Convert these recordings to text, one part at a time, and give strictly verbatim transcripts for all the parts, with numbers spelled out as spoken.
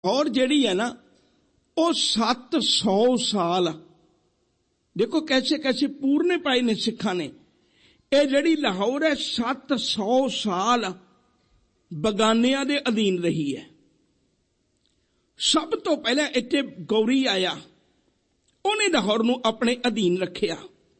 और जिहड़ी है ना वो सत्त सौ साल, देखो कैसे कैसे पूरने पाए ने सिखां ने। ये जिहड़ी लाहौर है सत्त सौ साल बगानियां दे अधीन रही है। सब तो पहले इत्थे गौरी आया, उन्हें लाहौर नूं अपने अधीन रखिया।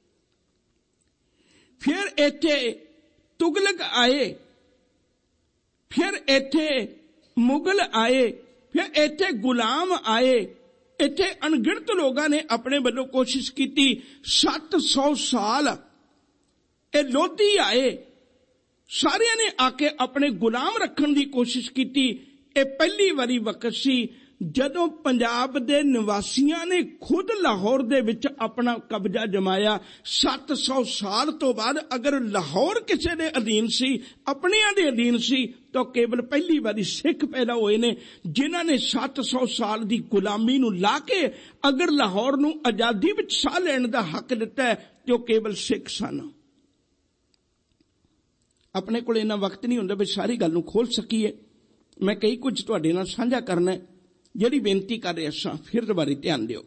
फिर इत्थे तुगलक आए, फिर इत्थे मुगल आए, फिर इत्थे गुलाम आए। इत्थे अनगिनत लोगों ने अपने वालों कोशिश की। सत्त सौ साल ये लोधी आए, सारिया ने आके अपने गुलाम रखने की कोशिश की। ये पहली बारी वक्त सी जदों पंजाब दे निवासियों ने खुद लाहौर दे विच अपना कब्जा जमाया। सत्त सौ साल तो बाद अगर लाहौर किसी दे अधीन सी, अपनियां दे अधीन सी, तो केवल पहली बारी सिख पैदा होए ने जिन्हां ने सत्त सौ साल दी गुलामी नूं ला के अगर लाहौर नूं आजादी विच साह लैण दा हक दिता है, तो केवल सिख सन। अपने कोल इन्ना वक्त नहीं हुंदा भी सारी गल नूं खोल सकीए। मैं कई कुछ तुहाडे नाल साझा करना है, जिहड़ी बेनती कर रहे असां फिर दुबारे ध्यान दिओ।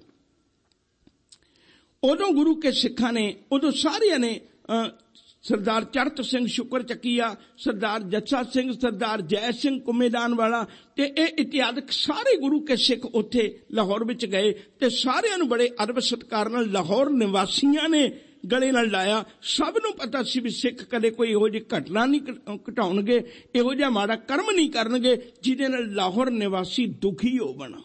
उदों गुरु के सिखां ने, उदों सारियां ने सरदार चढ़त सिंह शुक्र चकीया, सरदार जस्सा सिंह, सरदार जय सिंह कुमेदान वाला ते ये इत्यादि सारे गुरु के सिख उत्थे लाहौर विच गए ते सारियां नूं बड़े अदब सत्कार नाल लाहौर निवासियां ने गले नाल लाया। सब नूं पता सी भी सिख कदे कोई इहो जी घटना नहीं घटाउणगे, इहो जिहा माड़ा कर्म नहीं करनगे जिहदे नाल लाहौर निवासी दुखी होवण।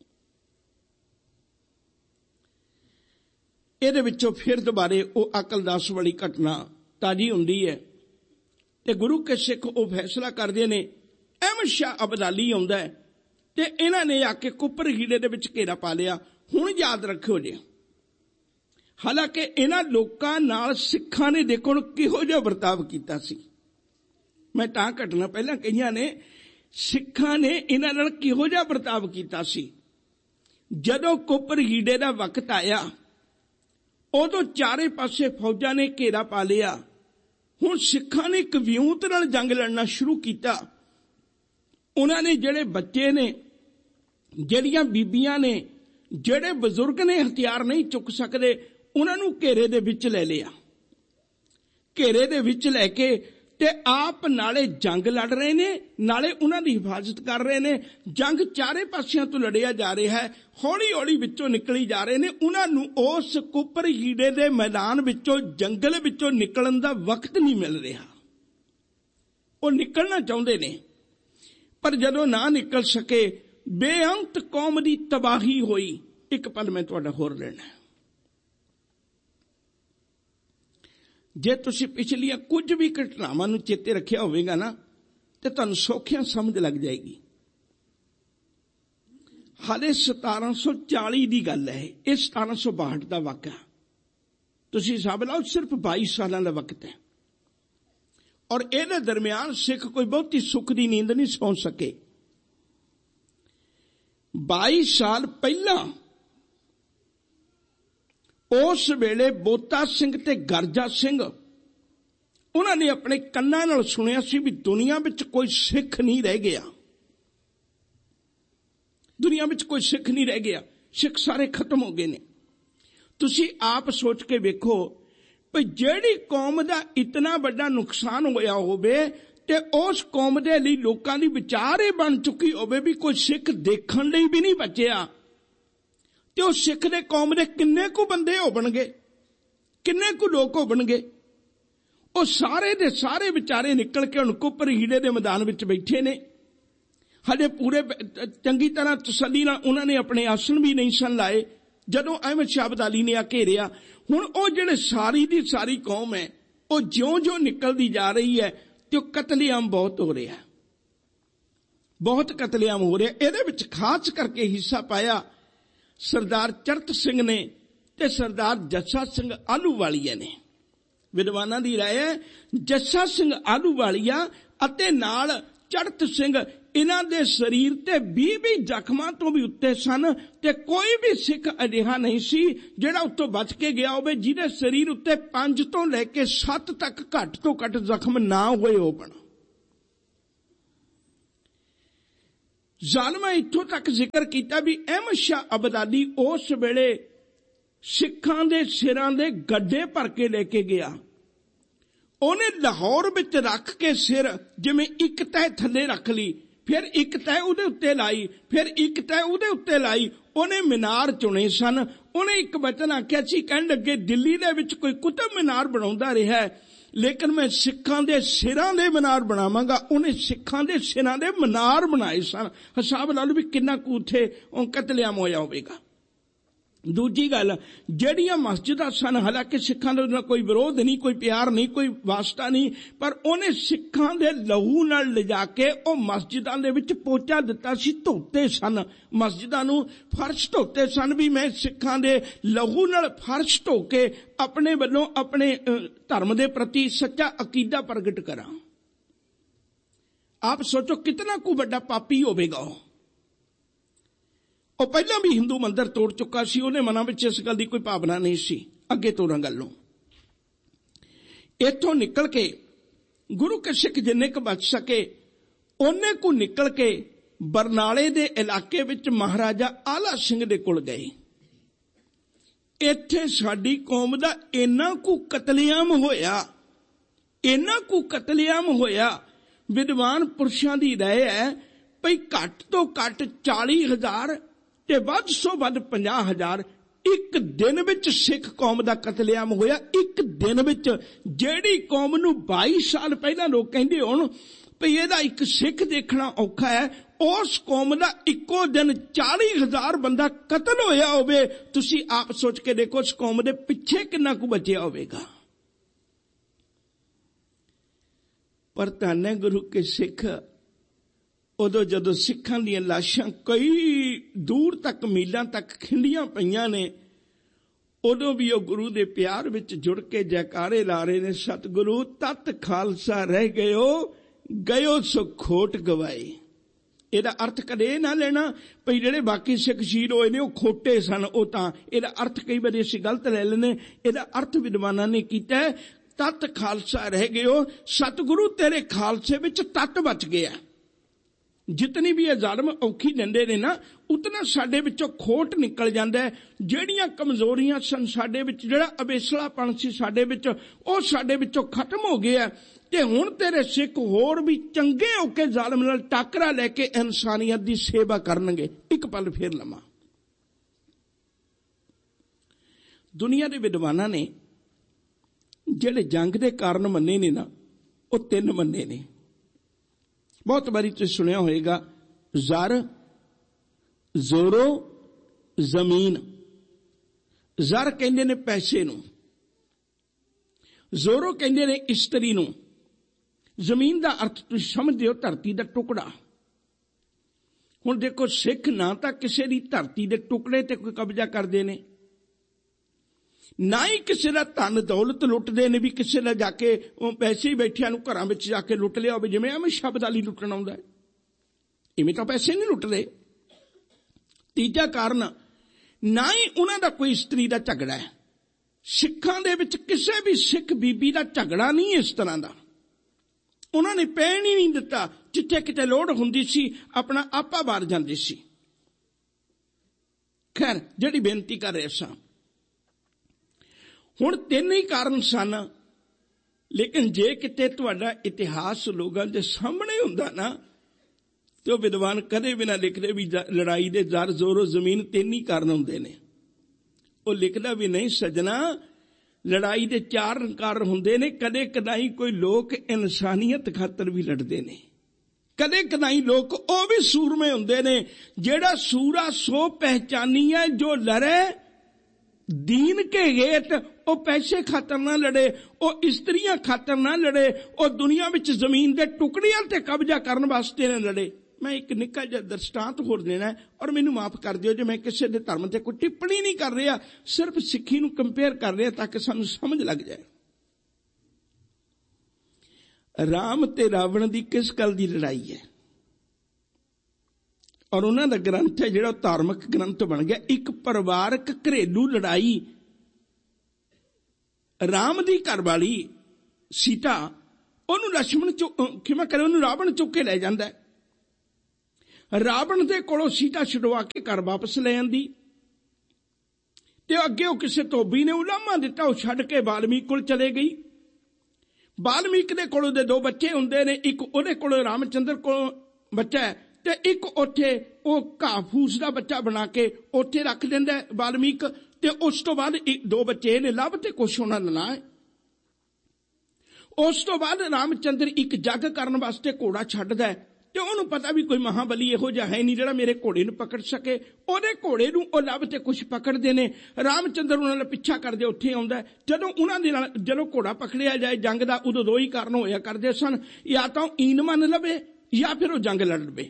इहदे विचों फिर दुबारे वो अकलदास वाली घटना ताजी हुंदी है ते गुरु के सिख वो फैसला करदे ने। अहमद शाह अब्दाली आउंदा है ते इन्हां ने आके कुपर हीड़े दे विच घेरा पा लिया। हुण याद रखियो जी, हालांकि इन्हां लोकां नाल सिखां ने देखो किहो जिहा बर्ताव कीता सी। मैं तां घटना पहलां कईयां ने सिखां ने इन्हां नाल किहो जिहा बर्ताव कीता सी। जदों कुपर हीड़े दा वक्त आया उदों चारे पासे फौजां ने घेरा पा लिया। हुण सिखां ने एक विऊंत नाल जंग लड़ना शुरू किया। उन्हां ने जिहड़े बच्चे ने, जिहड़ियां बीबियां ने, जिहड़े बजुर्ग ने हथियार नहीं चुक सकदे, उन्हां नूं घेरे दे विच ले लिया। घेरे दे विच लैके ते आप नाले जंग लड़ रहे ने, नाले उन्हां दी हिफाजत कर रहे ने। जंग चारे पासियां तो लड़िया जा रहा है, हौली हौली विचों निकली जा रहे ने। उन्हां नूं उस कुपर हीड़े दे मैदान विचों, जंगल विचों निकलण दा वक्त नहीं मिल रहा। वो निकलना चाहुंदे ने पर जदों ना निकल सके, बेअंत कौम दी तबाही होई। एक पल मैं तुहाडा होर लेना है। जे तुसीं पिछलियां कुछ भी घटनावां नूं चेते रखिया होवेगा ना ते तुहानूं सौखियां समझ लग जाएगी। हाले सतारां सौ चाली दी गल है, ये सतारां सौ बाहठ दा वाक़या। तुसीं हिसाब लाओ सिर्फ बाई सालां दा वक्त है और इहदे दरमियान सिख कोई बहुती सुख दी नींद नहीं सौ सके। बाई साल पहला उस वेले बोता सिंह ते गरजा सिंह उन्होंने अपने कन्नां नाल सुनिया सी भी दुनिया विच कोई सिख नहीं रह गया, दुनिया विच कोई सिख नहीं रह गया, सिख सारे खत्म हो गए ने। तुसी आप सोच के वेखो भी जिहड़ी कौम दा इतना बड़ा नुकसान होया होवे ते उस कौम दे लई लोकां दी विचार ये बन चुकी होवे भी कोई सिख देखण लई भी नहीं बचिया, ते उस सिख दे कौम दे किन्ने कु बंदे होवणगे, किन्ने कु लोग होवणगे। वो सारे दे सारे विचारे निकल के हुण कुपर हीड़े दे मैदान विच बैठे ने। हजे पूरे चंगी तरह तसल्ली नाल उन्हां ने अपने आसन भी नहीं सन लाए जदों अहमद शाह अब्दाली ने आ घेरिया। हुण ओ जिहड़े सारी दी सारी कौम है वो ज्यों ज्यों निकलदी जा रही है ते कतलेआम बहुत हो रहा है, बहुत कतलेआम हो रहा है। इहदे विच खास करके हिस्सा पाया सरदार चढ़त सिंह ने ते सरदार जस्सा सिंह आलूवालिया ने। विद्वानां दी राय है जस्सा सिंह आलूवालिया अते नाल चढ़त सिंह इन्हां दे शरीर ते बीह बीह जख्मां तो भी उत्ते सन ते कोई भी सिख अजिहा नहीं सी जिहड़ा उत्तों बच के गया होवे जिहदे शरीर उत्ते पंज तो लैके सत्त तक घट तो घट जख्म ना होए होवन। ਜ਼ਾਲਮਾਂ ਇੱਥੋਂ ਤੱਕ ਜ਼ਿਕਰ ਕੀਤਾ ਵੀ ਅਹਿਮਦ ਸ਼ਾਹ ਅਬਦਾਲੀ ਉਸ ਵੇਲੇ ਸਿੱਖਾਂ ਦੇ ਸਿਰਾਂ ਦੇ ਗੱਡੇ ਭਰ ਕੇ ਲੈ ਕੇ ਗਿਆ। ਉਹਨੇ ਲਾਹੌਰ ਵਿੱਚ ਰੱਖ ਕੇ ਸਿਰ ਜਿਵੇਂ ਇੱਕ ਤਹਿ ਥੱਲੇ ਰੱਖ ਲਈ, ਫਿਰ ਇੱਕ ਤਹਿ ਉਹਦੇ ਉੱਤੇ ਲਾਈ, ਫਿਰ ਇੱਕ ਤਹਿ ਉਹਦੇ ਉੱਤੇ ਲਾਈ। ਉਹਨੇ ਮੀਨਾਰ ਚੁਣੇ ਸਨ। ਉਹਨੇ ਇੱਕ ਵਚਨ ਆਖਿਆ ਸੀ, ਕਹਿਣ ਲੱਗੇ ਦਿੱਲੀ ਦੇ ਵਿੱਚ ਕੋਈ ਕੁਤਬ ਮੀਨਾਰ ਬਣਾਉਂਦਾ ਰਿਹਾ, ਲੇਕਿਨ ਮੈਂ ਸਿੱਖਾਂ ਦੇ ਸਿਰਾਂ ਦੇ ਮੀਨਾਰ ਬਣਾਵਾਂਗਾ। ਉਹਨੇ ਸਿੱਖਾਂ ਦੇ ਸਿਰਾਂ ਦੇ ਮੀਨਾਰ ਬਣਾਏ ਸਨ। ਹਿਸਾਬ ਲਾ ਲਓ ਵੀ ਕਿੰਨਾ ਕੁ ਉੱਥੇ ਕਤਲੇਆਮ ਹੋਇਆ ਹੋਵੇਗਾ। ਦੂਜੀ ਗੱਲ, ਜਿਹੜੀਆਂ ਮਸਜਿਦਾਂ ਸਨ, ਹਾਲਾਂਕਿ ਸਿੱਖਾਂ ਦਾ ਕੋਈ ਵਿਰੋਧ ਨਹੀਂ, ਕੋਈ ਪਿਆਰ ਨਹੀਂ, ਕੋਈ ਵਾਸਤਾ ਨਹੀਂ, ਪਰ ਉਹਨੇ ਸਿੱਖਾਂ ਦੇ ਲਹੂ ਨਾਲ ਲਿਜਾ ਕੇ ਉਹ ਮਸਜਿਦਾਂ ਦੇ ਵਿੱਚ ਪੋਚਾ ਦਿੱਤਾ ਸੀ, ਧੋਤੇ ਸਨ ਮਸਜਿਦਾਂ ਨੂੰ, ਫਰਸ਼ ਧੋਤੇ ਸਨ ਵੀ ਮੈਂ ਸਿੱਖਾਂ ਦੇ ਲਹੂ ਨਾਲ ਫਰਸ਼ ਧੋ ਕੇ ਆਪਣੇ ਵੱਲੋਂ ਆਪਣੇ ਧਰਮ ਦੇ ਪ੍ਰਤੀ ਸੱਚਾ ਅਕੀਦਾ ਪ੍ਰਗਟ ਕਰਾਂ। ਆਪ ਸੋਚੋ ਕਿਤਨਾ ਕੁ ਵੱਡਾ ਪਾਪੀ ਹੋਵੇਗਾ ਉਹ। ਉਹ ਪਹਿਲਾਂ ਵੀ ਹਿੰਦੂ ਮੰਦਰ ਤੋੜ ਚੁੱਕਾ ਸੀ। ਉਹਨੇ ਮਨਾਂ ਵਿੱਚ ਇਸ ਗੱਲ ਦੀ ਕੋਈ ਭਾਵਨਾ ਨਹੀਂ ਸੀ। ਅੱਗੇ ਤੋਰਾਂ ਗੱਲ ਨੂੰ। ਇੱਥੋਂ ਨਿਕਲ ਕੇ ਗੁਰੂ ਕੇ ਸਿੱਖ ਜਿੰਨੇ ਕੁ ਬਚ ਸਕੇ ਉਹਨੇ ਕੁ ਨਿਕਲ ਕੇ ਬਰਨਾਲੇ ਦੇ ਇਲਾਕੇ ਵਿੱਚ ਮਹਾਰਾਜਾ ਆਲਾ ਸਿੰਘ ਦੇ ਕੋਲ ਗਏ। ਇੱਥੇ ਸਾਡੀ ਕੌਮ ਦਾ ਇੰਨਾ ਕੁ ਕਤਲੇਆਮ ਹੋਇਆ, ਇੰਨਾ ਕੁ ਕਤਲੇਆਮ ਹੋਇਆ। ਵਿਦਵਾਨ ਪੁਰਸ਼ਾਂ ਦੀ ਰਾਏ ਹੈ ਭਈ ਘੱਟ ਤੋਂ ਘੱਟ ਚਾਲੀ ਹਜ਼ਾਰ ਤੇ ਵੱਧ ਸੋ ਵੱਧ ਪੰਜਾਹ ਹਜ਼ਾਰ ਇੱਕ ਦਿਨ ਵਿੱਚ ਸਿੱਖ ਕੌਮ ਦਾ ਕਤਲੇਆਮ ਹੋਇਆ। ਇੱਕ ਦਿਨ ਵਿੱਚ ਜਿਹੜੀ ਕੌਮ ਨੂੰ ਬਾਈ ਸਾਲ ਪਹਿਲਾਂ ਲੋਕ ਕਹਿੰਦੇ ਹੋਣ ਭਈ ਇਹਦਾ ਇੱਕ ਸਿੱਖ ਦੇਖਣਾ ਔਖਾ ਹੈ, ਉਸ ਕੌਮ ਦਾ ਇੱਕੋ ਦਿਨ ਚਾਲੀ ਹਜ਼ਾਰ ਬੰਦਾ ਕਤਲ ਹੋਇਆ ਹੋਵੇ। ਤੁਸੀਂ ਆਪ ਸੋਚ ਕੇ ਦੇਖੋ ਉਸ ਕੌਮ ਦੇ ਪਿੱਛੇ ਕਿੰਨਾ ਕੁ ਬਚਿਆ ਹੋਵੇਗਾ। ਪਰ ਧੰਨ ਗੁਰੂ ਕੇ ਸਿੱਖ, ਉਦੋਂ ਜਦੋਂ ਸਿੱਖਾਂ ਦੀਆਂ ਲਾਸ਼ਾਂ ਕਈ ਦੂਰ ਤੱਕ ਮੀਲਾਂ ਤੱਕ ਖਿੰਡੀਆਂ ਪਈਆਂ ਨੇ, ਉਦੋਂ ਵੀ ਉਹ ਗੁਰੂ ਦੇ ਪਿਆਰ ਵਿੱਚ ਜੁੜ ਕੇ ਜੈਕਾਰੇ ਲਾ ਰਹੇ ਨੇ, ਸਤਿਗੁਰੂ ਤਤ ਖਾਲਸਾ ਰਹਿ ਗਇਓ, ਗਇਓ ਸੋ ਖੋਟ ਗਵਾਏ। ਇਹਦਾ ਅਰਥ ਕਦੇ ਨਾ ਲੈਣਾ ਭਈ ਜਿਹੜੇ ਬਾਕੀ ਸਿੱਖ ਸ਼ਹੀਦ ਹੋਏ ਨੇ ਉਹ ਖੋਟੇ ਸਨ। ਉਹ ਤਾਂ ਇਹਦਾ ਅਰਥ ਕਈ ਵਾਰੀ ਅਸੀਂ ਗਲਤ ਲੈ ਲੈਂਦੇ। ਇਹਦਾ ਅਰਥ ਵਿਦਵਾਨਾਂ ਨੇ ਕੀਤਾ ਤਤ ਖਾਲਸਾ ਰਹਿ ਗਇਓ, ਸਤਿਗੁਰੂ ਤੇਰੇ ਖਾਲਸੇ ਵਿੱਚ ਤਤ ਬਚ ਗਿਆ। ਜਿਤਨੀ ਵੀ ਇਹ ਜ਼ਾਲਮ ਔਖੀ ਦਿੰਦੇ ਨੇ ਨਾ, ਉਤਨਾ ਸਾਡੇ ਵਿੱਚੋਂ ਖੋਟ ਨਿਕਲ ਜਾਂਦਾ ਹੈ। ਜਿਹੜੀਆਂ ਕਮਜ਼ੋਰੀਆਂ ਸਨ ਸਾਡੇ ਵਿੱਚ, ਜਿਹੜਾ ਅਵੇਸਲਾਪਣ ਸੀ ਸਾਡੇ ਵਿੱਚ, ਉਹ ਸਾਡੇ ਵਿੱਚੋਂ ਖਤਮ ਹੋ ਗਿਆ। ਤੇ ਹੁਣ ਤੇਰੇ ਸਿੱਖ ਹੋਰ ਵੀ ਚੰਗੇ ਹੋ ਕੇ ਜ਼ਾਲਮ ਨਾਲ ਟਾਕਰਾ ਲੈ ਕੇ ਇਨਸਾਨੀਅਤ ਦੀ ਸੇਵਾ ਕਰਨਗੇ। ਇੱਕ ਪਲ ਫੇਰ ਲਵਾਂ। ਦੁਨੀਆ ਦੇ ਵਿਦਵਾਨਾਂ ਨੇ ਜਿਹੜੇ ਜੰਗ ਦੇ ਕਾਰਨ ਮੰਨੇ ਨੇ ਨਾ, ਉਹ ਤਿੰਨ ਮੰਨੇ ਨੇ। ਬਹੁਤ ਵਾਰੀ ਤੁਸੀਂ ਸੁਣਿਆ ਹੋਵੇਗਾ, ਜ਼ਰ, ਜ਼ੋਰੋ, ਜ਼ਮੀਨ। ਜ਼ਰ ਕਹਿੰਦੇ ਨੇ ਪੈਸੇ ਨੂੰ, ਜ਼ੋਰੋ ਕਹਿੰਦੇ ਨੇ ਇਸਤਰੀ ਨੂੰ, ਜ਼ਮੀਨ ਦਾ ਅਰਥ ਤੁਸੀਂ ਸਮਝਦੇ ਹੋ ਧਰਤੀ ਦਾ ਟੁਕੜਾ। ਹੁਣ ਦੇਖੋ, ਸਿੱਖ ਨਾ ਤਾਂ ਕਿਸੇ ਦੀ ਧਰਤੀ ਦੇ ਟੁਕੜੇ ਤੇ ਕੋਈ ਕਬਜ਼ਾ ਕਰਦੇ ਨੇ, ਨਾ ਹੀ ਕਿਸੇ ਦਾ ਧਨ ਦੌਲਤ ਲੁੱਟਦੇ ਨੇ ਵੀ ਕਿਸੇ ਦਾ ਜਾ ਕੇ ਉਹ ਪੈਸੇ ਹੀ ਬੈਠਿਆਂ ਨੂੰ ਘਰਾਂ ਵਿੱਚ ਜਾ ਕੇ ਲੁੱਟ ਲਿਆ ਹੋਵੇ, ਜਿਵੇਂ ਅਹਿਮਦ ਸ਼ਾਹ ਅਬਦਾਲੀ ਲੁੱਟਣ ਆਉਂਦਾ ਹੈ। ਇਵੇਂ ਤਾਂ ਪੈਸੇ ਨਹੀਂ ਲੁੱਟਦੇ। ਤੀਜਾ ਕਾਰਨ, ਨਾ ਹੀ ਉਹਨਾਂ ਦਾ ਕੋਈ ਇਸਤਰੀ ਦਾ ਝਗੜਾ ਹੈ। ਸਿੱਖਾਂ ਦੇ ਵਿੱਚ ਕਿਸੇ ਵੀ ਸਿੱਖ ਬੀਬੀ ਦਾ ਝਗੜਾ ਨਹੀਂ ਇਸ ਤਰ੍ਹਾਂ ਦਾ। ਉਹਨਾਂ ਨੇ ਪੈਣ ਹੀ ਨਹੀਂ ਦਿੱਤਾ। ਜਿੱਥੇ ਕਿਤੇ ਲੋੜ ਹੁੰਦੀ ਸੀ ਆਪਣਾ ਆਪਾ ਬਾਰ ਜਾਂਦੇ ਸੀ। ਖੈਰ, ਜਿਹੜੀ ਬੇਨਤੀ ਕਰ ਰਹੇ ਸਾਂ, ਹੁਣ ਤਿੰਨ ਹੀ ਕਾਰਨ ਸਨ। ਲੇਕਿਨ ਜੇ ਕਿਤੇ ਤੁਹਾਡਾ ਇਤਿਹਾਸ ਲੋਕਾਂ ਦੇ ਸਾਹਮਣੇ ਹੁੰਦਾ ਨਾ, ਤੇ ਉਹ ਵਿਦਵਾਨ ਕਦੇ ਵੀ ਨਾ ਲਿਖਦੇ ਵੀ ਲੜਾਈ ਦੇ ਜ਼ਰ, ਜ਼ੋਰੋ, ਜ਼ਮੀਨ ਤਿੰਨ ਹੀ ਕਾਰਨ ਹੁੰਦੇ ਨੇ। ਉਹ ਲਿਖਦਾ ਵੀ ਨਹੀਂ ਸੱਜਣਾ, ਲੜਾਈ ਦੇ ਚਾਰ ਕਾਰਨ ਹੁੰਦੇ ਨੇ। ਕਦੇ ਕਦਾਈ ਕੋਈ ਲੋਕ ਇਨਸਾਨੀਅਤ ਖਾਤਰ ਵੀ ਲੜਦੇ ਨੇ। ਕਦੇ ਕਦਾਈ ਲੋਕ ਉਹ ਵੀ ਸੂਰਮੇ ਹੁੰਦੇ ਨੇ। ਜਿਹੜਾ ਸੂਰਾ ਸੋ ਪਹਿਚਾਨੀ ਹੈ, ਜੋ ਲੜੇ ਦੀਨ ਕੇ ਗੇਟ, ਉਹ ਪੈਸੇ ਖਾਤਰ ਨਾ ਲੜੇ, ਉਹ ਇਸਤਰੀਆਂ ਖਾਤਰ ਨਾ ਲੜੇ, ਉਹ ਦੁਨੀਆ ਵਿੱਚ ਜ਼ਮੀਨ ਦੇ ਟੁਕੜਿਆਂ ਤੇ ਕਬਜ਼ਾ ਕਰਨ ਵਾਸਤੇ ਨਾ ਲੜੇ। ਮੈਂ ਇੱਕ ਨਿੱਕਾ ਜਿਹਾ ਦ੍ਰਿਸ਼ਟਾਂਤ ਹੋਰ ਦੇਣਾ ਹੈ, ਔਰ ਮੈਨੂੰ ਮਾਫ ਕਰ ਦਿਓ ਜੇ ਮੈਂ ਕਿਸੇ ਦੇ ਧਰਮ ਤੇ ਕੋਈ ਟਿੱਪਣੀ ਨਹੀਂ ਕਰ ਰਿਹਾ, ਸਿਰਫ ਸਿੱਖੀ ਨੂੰ ਕੰਪੇਅਰ ਕਰ ਰਿਹਾ ਤਾਂ ਕਿ ਸਾਨੂੰ ਸਮਝ ਲੱਗ ਜਾਏ। ਰਾਮ ਤੇ ਰਾਵਣ ਦੀ ਕਿਸ ਗੱਲ ਦੀ ਲੜਾਈ ਹੈ? ਔਰ ਉਹਨਾਂ ਦਾ ਗ੍ਰੰਥ ਹੈ ਜਿਹੜਾ ਧਾਰਮਿਕ ਗ੍ਰੰਥ ਬਣ ਗਿਆ, ਇੱਕ ਪਰਿਵਾਰਕ ਘਰੇਲੂ ਲੜਾਈ। ਰਾਮ ਦੀ ਘਰਵਾਲੀ ਸੀਤਾ, ਉਹਨੂੰ ਲక్ష్మణ ਚੁੱਕ ਕਿਵੇਂ ਕਰੇ, ਉਹਨੂੰ ਰਾਵਣ ਚੁੱਕ ਕੇ ਲੈ ਜਾਂਦਾ ਹੈ। ਰਾਵਣ ਦੇ ਕੋਲੋਂ ਸੀਤਾ ਛੁਡਵਾ ਕੇ ਘਰ ਵਾਪਸ ਲੈ ਆਂਦੀ ਤੇ ਅੱਗੇ ਉਹ ਕਿਸੇ ਧੋਬੀ ਨੇ ਉਲਾਮਾ ਦਿੱਤਾ, ਉਹ ਛੱਡ ਕੇ ਵਾਲਮੀਕ ਕੋਲ ਚਲੇ ਗਈ। ਵਾਲਮੀਕ ਦੇ ਕੋਲ ਉਹਦੇ ਦੋ ਬੱਚੇ ਹੁੰਦੇ ਨੇ, ਇੱਕ ਉਹਦੇ ਕੋਲ ਰਾਮਚੰਦਰ ਕੋਲ ਬੱਚਾ ਹੈ ਤੇ ਇੱਕ ਉੱਥੇ ਉਹ ਘਾਹ ਫੂਸ ਦਾ ਬੱਚਾ ਬਣਾ ਕੇ ਉੱਥੇ ਰੱਖ ਦਿੰਦਾ ਵਾਲਮੀਕ। ਤੇ ਉਸ ਤੋਂ ਬਾਅਦ ਦੋ ਬੱਚੇ ਨੇ ਲੱਭ ਤੇ ਕੁਛ ਉਹਨਾਂ ਦਾ ਨਾਂ ਹੈ। ਉਸ ਤੋਂ ਬਾਅਦ ਰਾਮਚੰਦਰ ਇੱਕ ਜੱਗ ਕਰਨ ਵਾਸਤੇ ਘੋੜਾ ਛੱਡਦਾ ਹੈ ਤੇ ਉਹਨੂੰ ਪਤਾ ਵੀ ਕੋਈ ਮਹਾਬਲੀ ਇਹੋ ਜਿਹਾ ਹੈ ਨਹੀਂ ਜਿਹੜਾ ਮੇਰੇ ਘੋੜੇ ਨੂੰ ਪਕੜ ਸਕੇ। ਉਹਦੇ ਘੋੜੇ ਨੂੰ ਉਹ ਲੱਭ ਤੇ ਕੁਛ ਪਕੜਦੇ ਨੇ। ਰਾਮਚੰਦਰ ਉਹਨਾਂ ਨਾਲ ਪਿੱਛਾ ਕਰਦੇ ਉੱਥੇ ਆਉਂਦਾ। ਜਦੋਂ ਉਹਨਾਂ ਦੇ ਨਾਲ ਜਦੋਂ ਘੋੜਾ ਪਕੜਿਆ ਜਾਏ ਜੰਗ ਦਾ, ਉਦੋਂ ਦੋ ਹੀ ਕਾਰਨ ਹੋਇਆ ਕਰਦੇ ਸਨ, ਜਾਂ ਤਾਂ ਈਨ ਮੰਨ ਲਵੇ ਜਾਂ ਫਿਰ ਉਹ ਜੰਗ ਲੜ ਲਵੇ।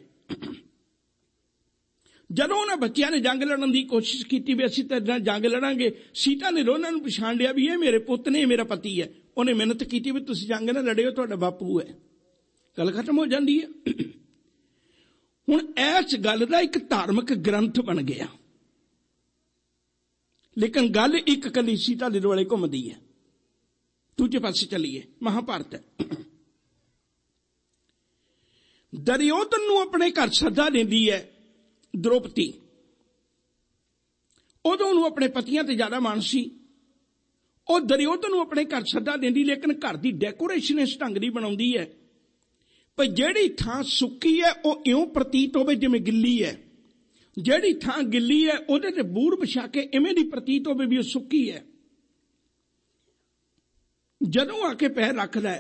ਜਦੋਂ ਉਹਨਾਂ ਬੱਚਿਆਂ ਨੇ ਜੰਗ ਲੜਨ ਦੀ ਕੋਸ਼ਿਸ਼ ਕੀਤੀ ਵੀ ਅਸੀਂ ਤੇਰੇ ਨਾਲ ਜੰਗ ਲੜਾਂਗੇ, ਸੀਤਾ ਨੇ ਉਹਨਾਂ ਨੂੰ ਪਛਾਣ ਲਿਆ ਵੀ ਇਹ ਮੇਰੇ ਪੁੱਤ ਨੇ, ਇਹ ਮੇਰਾ ਪਤੀ ਹੈ। ਉਹਨੇ ਮਿਹਨਤ ਕੀਤੀ ਵੀ ਤੁਸੀਂ ਜੰਗ ਨਾ ਲੜਿਓ, ਤੁਹਾਡਾ ਬਾਪੂ ਹੈ। ਗੱਲ ਖਤਮ ਹੋ ਜਾਂਦੀ ਹੈ। ਹੁਣ ਇਸ ਗੱਲ ਦਾ ਇੱਕ ਧਾਰਮਿਕ ਗ੍ਰੰਥ ਬਣ ਗਿਆ, ਲੇਕਿਨ ਗੱਲ ਇੱਕ ਕੱਲੀ ਸੀਤਾ ਦੇ ਦੁਆਲੇ ਘੁੰਮਦੀ ਹੈ। ਦੂਜੇ ਪਾਸੇ ਚੱਲੀਏ, ਮਹਾਭਾਰਤ ਹੈ। ਦੁਰਯੋਧਨ ਨੂੰ ਆਪਣੇ ਘਰ ਸੱਦਾ ਦਿੰਦੀ ਹੈ ਦ੍ਰੋਪਦੀ। ਉਦੋਂ ਉਹਨੂੰ ਆਪਣੇ ਪਤੀਆਂ ਤੇ ਜ਼ਿਆਦਾ ਮਾਣ ਸੀ। ਉਹ ਦੁਰਯੋਧਨ ਨੂੰ ਆਪਣੇ ਘਰ ਸੱਦਾ ਦਿੰਦੀ, ਲੇਕਿਨ ਘਰ ਦੀ ਡੈਕੋਰੇਸ਼ਨ ਇਸ ਢੰਗ ਦੀ ਬਣਾਉਂਦੀ ਹੈ ਪਰ ਜਿਹੜੀ ਥਾਂ ਸੁੱਕੀ ਹੈ ਉਹ ਇਉਂ ਪ੍ਰਤੀਤ ਹੋਵੇ ਜਿਵੇਂ ਗਿੱਲੀ ਹੈ, ਜਿਹੜੀ ਥਾਂ ਗਿੱਲੀ ਹੈ ਉਹਦੇ ਤੇ ਬੂਰ ਵਿਛਾ ਕੇ ਇਵੇਂ ਦੀ ਪ੍ਰਤੀਤ ਹੋਵੇ ਵੀ ਉਹ ਸੁੱਕੀ ਹੈ। ਜਦੋਂ ਆ ਕੇ ਪੈਰ ਰੱਖਦਾ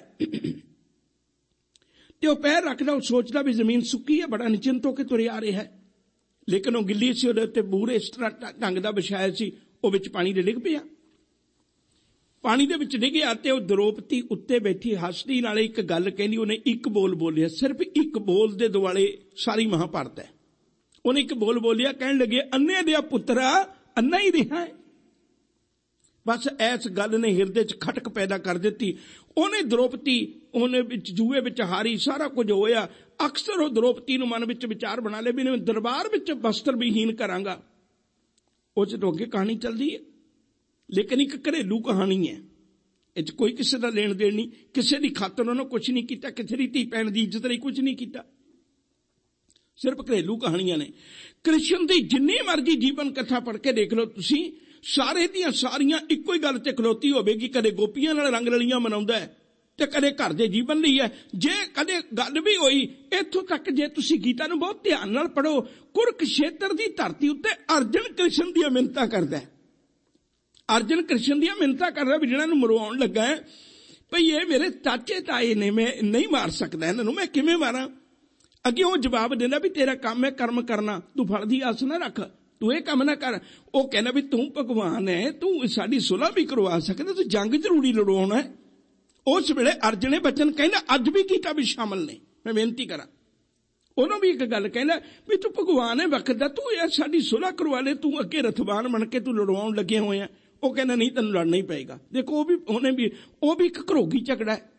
ਤੇ ਉਹ ਪੈਰ ਰੱਖਦਾ, ਉਹ ਸੋਚਦਾ ਵੀ ਜ਼ਮੀਨ ਸੁੱਕੀ ਹੈ, ਬੜਾ ਨਿਚਿੰਤ ਹੋ ਕੇ ਤੁਰਿਆ ਆ ਰਿਹਾ ਹੈ, ਲੇਕਿਨ ਉਹ ਗਿੱਲੀ ਸੀ। ਉਹਦੇ ਉੱਤੇ ਬੂਰ ਇਸ ਤਰ੍ਹਾਂ ਢੰਗ ਦਾ ਵਿਛਾਇਆ ਸੀ, ਉਹ ਵਿੱਚ ਪਾਣੀ ਦੇ ਡਿੱਗ ਪਿਆ। ਪਾਣੀ ਦੇ ਵਿੱਚ ਡਿੱਗਿਆ ਤੇ ਉਹ ਦ੍ਰੋਪਦੀ ਉੱਤੇ ਬੈਠੀ ਹੱਸਦੀ ਨਾਲੇ ਇੱਕ ਗੱਲ ਕਹਿੰਦੀ। ਉਹਨੇ ਇੱਕ ਬੋਲ ਬੋਲਿਆ, ਸਿਰਫ ਇੱਕ ਬੋਲ ਦੇ ਦੁਆਲੇ ਸਾਰੀ ਮਹਾਭਾਰਤ ਹੈ। ਉਹਨੇ ਇੱਕ ਬੋਲ ਬੋਲਿਆ, ਕਹਿਣ ਲੱਗੇ ਅੰਨੇ ਦਿਆ ਪੁੱਤਰਾ ਅੰਨਾ ਹੀ ਰਿਹਾ ਹੈ। ਬਸ ਇਸ ਗੱਲ ਨੇ ਹਿਰਦੇ 'ਚ ਖਟਕ ਪੈਦਾ ਕਰ ਦਿੱਤੀ। ਉਹਨੇ ਦ੍ਰੋਪਦੀ ਉਹਨੇ ਵਿੱਚ ਜੂਏ ਵਿੱਚ ਹਾਰੀ, ਸਾਰਾ ਕੁਝ ਹੋਇਆ। ਅਕਸਰ ਉਹ ਦ੍ਰੋਪਦੀ ਨੂੰ ਮਨ ਵਿੱਚ ਵਿਚਾਰ ਬਣਾ ਲਏ ਵੀ ਦਰਬਾਰ ਵਿੱਚ ਵਸਤਰ ਵਿਹੀਨ ਕਰਾਂਗਾ। ਉਹ 'ਚ ਤੋਂ ਅੱਗੇ ਕਹਾਣੀ ਚੱਲਦੀ ਹੈ, ਲੇਕਿਨ ਇੱਕ ਘਰੇਲੂ ਕਹਾਣੀ ਹੈ। ਇਹ 'ਚ ਕੋਈ ਕਿਸੇ ਦਾ ਲੈਣ ਦੇਣ ਨਹੀਂ, ਕਿਸੇ ਦੀ ਖਾਤਰ ਉਹਨੇ ਕੁਛ ਨਹੀਂ ਕੀਤਾ, ਕਿਸੇ ਦੀ ਧੀ ਭੈਣ ਦੀ ਇੱਜ਼ਤ ਲਈ ਕੁਝ ਨਹੀਂ ਕੀਤਾ, ਸਿਰਫ ਘਰੇਲੂ ਕਹਾਣੀਆਂ ਨੇ। ਕ੍ਰਿਸ਼ਨ ਦੀ ਜਿੰਨੀ ਮਰਜ਼ੀ ਜੀਵਨ ਕਥਾ ਪੜ੍ਹ ਕੇ ਦੇਖ ਲਓ ਤੁਸੀਂ, ਸਾਰੇ ਦੀਆਂ ਸਾਰੀਆਂ ਇੱਕੋ ਹੀ ਗੱਲ ਤੇ ਖਲੋਤੀ ਹੋਵੇਗੀ। ਕਦੇ ਗੋਪੀਆਂ ਨਾਲ ਰੰਗ ਰਲੀਆਂ ਮਨਾਉਂਦਾ ਹੈ ਤੇ ਕਦੇ ਘਰ ਦੇ ਜੀਵਨ ਲਈ ਹੈ। ਜੇ ਕਦੇ ਗੱਲ ਵੀ ਹੋਈ ਇੱਥੋਂ ਤੱਕ, ਜੇ ਤੁਸੀਂ ਗੀਤਾ ਨੂੰ ਬਹੁਤ ਧਿਆਨ ਨਾਲ ਪੜ੍ਹੋ, ਕੁਰੂਕਸ਼ੇਤਰ ਦੀ ਧਰਤੀ ਉੱਤੇ ਅਰਜਨ ਕ੍ਰਿਸ਼ਨ ਦੀਆਂ ਮਿੰਨਤਾਂ ਕਰਦਾ ਹੈ। ਅਰਜਨ ਕ੍ਰਿਸ਼ਨ ਦੀਆਂ ਮਿੰਨਤਾਂ ਕਰਦਾ ਵੀ ਜਿਹਨਾਂ ਨੂੰ ਮਰਵਾਉਣ ਲੱਗਾ ਹੈ, ਭਈ ਇਹ ਮੇਰੇ ਚਾਚੇ ਤਾਏ ਨੇ, ਮੈਂ ਨਹੀਂ ਮਾਰ ਸਕਦਾ ਇਹਨਾਂ ਨੂੰ, ਮੈਂ ਕਿਵੇਂ ਮਾਰਾਂ। ਅੱਗੇ ਉਹ ਜਵਾਬ ਦਿੰਦਾ ਵੀ ਤੇਰਾ ਕੰਮ ਹੈ ਕਰਮ ਕਰਨਾ, ਤੂੰ ਫਲ ਦੀ ਆਸ ਨਾ ਰੱਖ, ਤੂੰ ਇਹ ਕੰਮ ਨਾ ਕਰ। ਉਹ ਕਹਿੰਦਾ ਵੀ ਤੂੰ ਭਗਵਾਨ ਹੈ, ਤੂੰ ਸਾਡੀ ਸੁਲ੍ਹਾ ਵੀ ਕਰਵਾ ਸਕਦਾ, ਤੂੰ ਜੰਗ ਜ਼ਰੂਰੀ ਲੜਵਾਉਣਾ ਹੈ। ਉਸ ਵੇਲੇ ਅਰਜਨ ਨੇ ਬਚਨ ਕਹਿੰਦਾ ਅੱਜ ਵੀ ਗੀਤਾ ਵੀ ਸ਼ਾਮਲ ਨੇ, ਮੈਂ ਬੇਨਤੀ ਕਰਾਂ। ਉਹਨੂੰ ਵੀ ਇੱਕ ਗੱਲ ਕਹਿੰਦਾ ਵੀ ਤੂੰ ਭਗਵਾਨ ਹੈ ਵਕਤ ਦਾ, ਤੂੰ ਇਹ ਸਾਡੀ ਸੁਲ੍ਹਾ ਕਰਵਾ ਲੈ, ਤੂੰ ਅੱਗੇ ਰਥਵਾਨ ਬਣ ਕੇ ਤੂੰ ਲੜਵਾਉਣ ਲੱਗੇ ਹੋਏ ਆ। ਉਹ ਕਹਿੰਦਾ ਨਹੀਂ, ਤੈਨੂੰ ਲੜਨਾ ਹੀ ਪਏਗਾ। ਦੇਖੋ ਉਹ ਵੀ ਉਹਨੇ ਵੀ ਉਹ ਵੀ ਇੱਕ ਘਰੋਗੀ ਝਗੜਾ ਹੈ।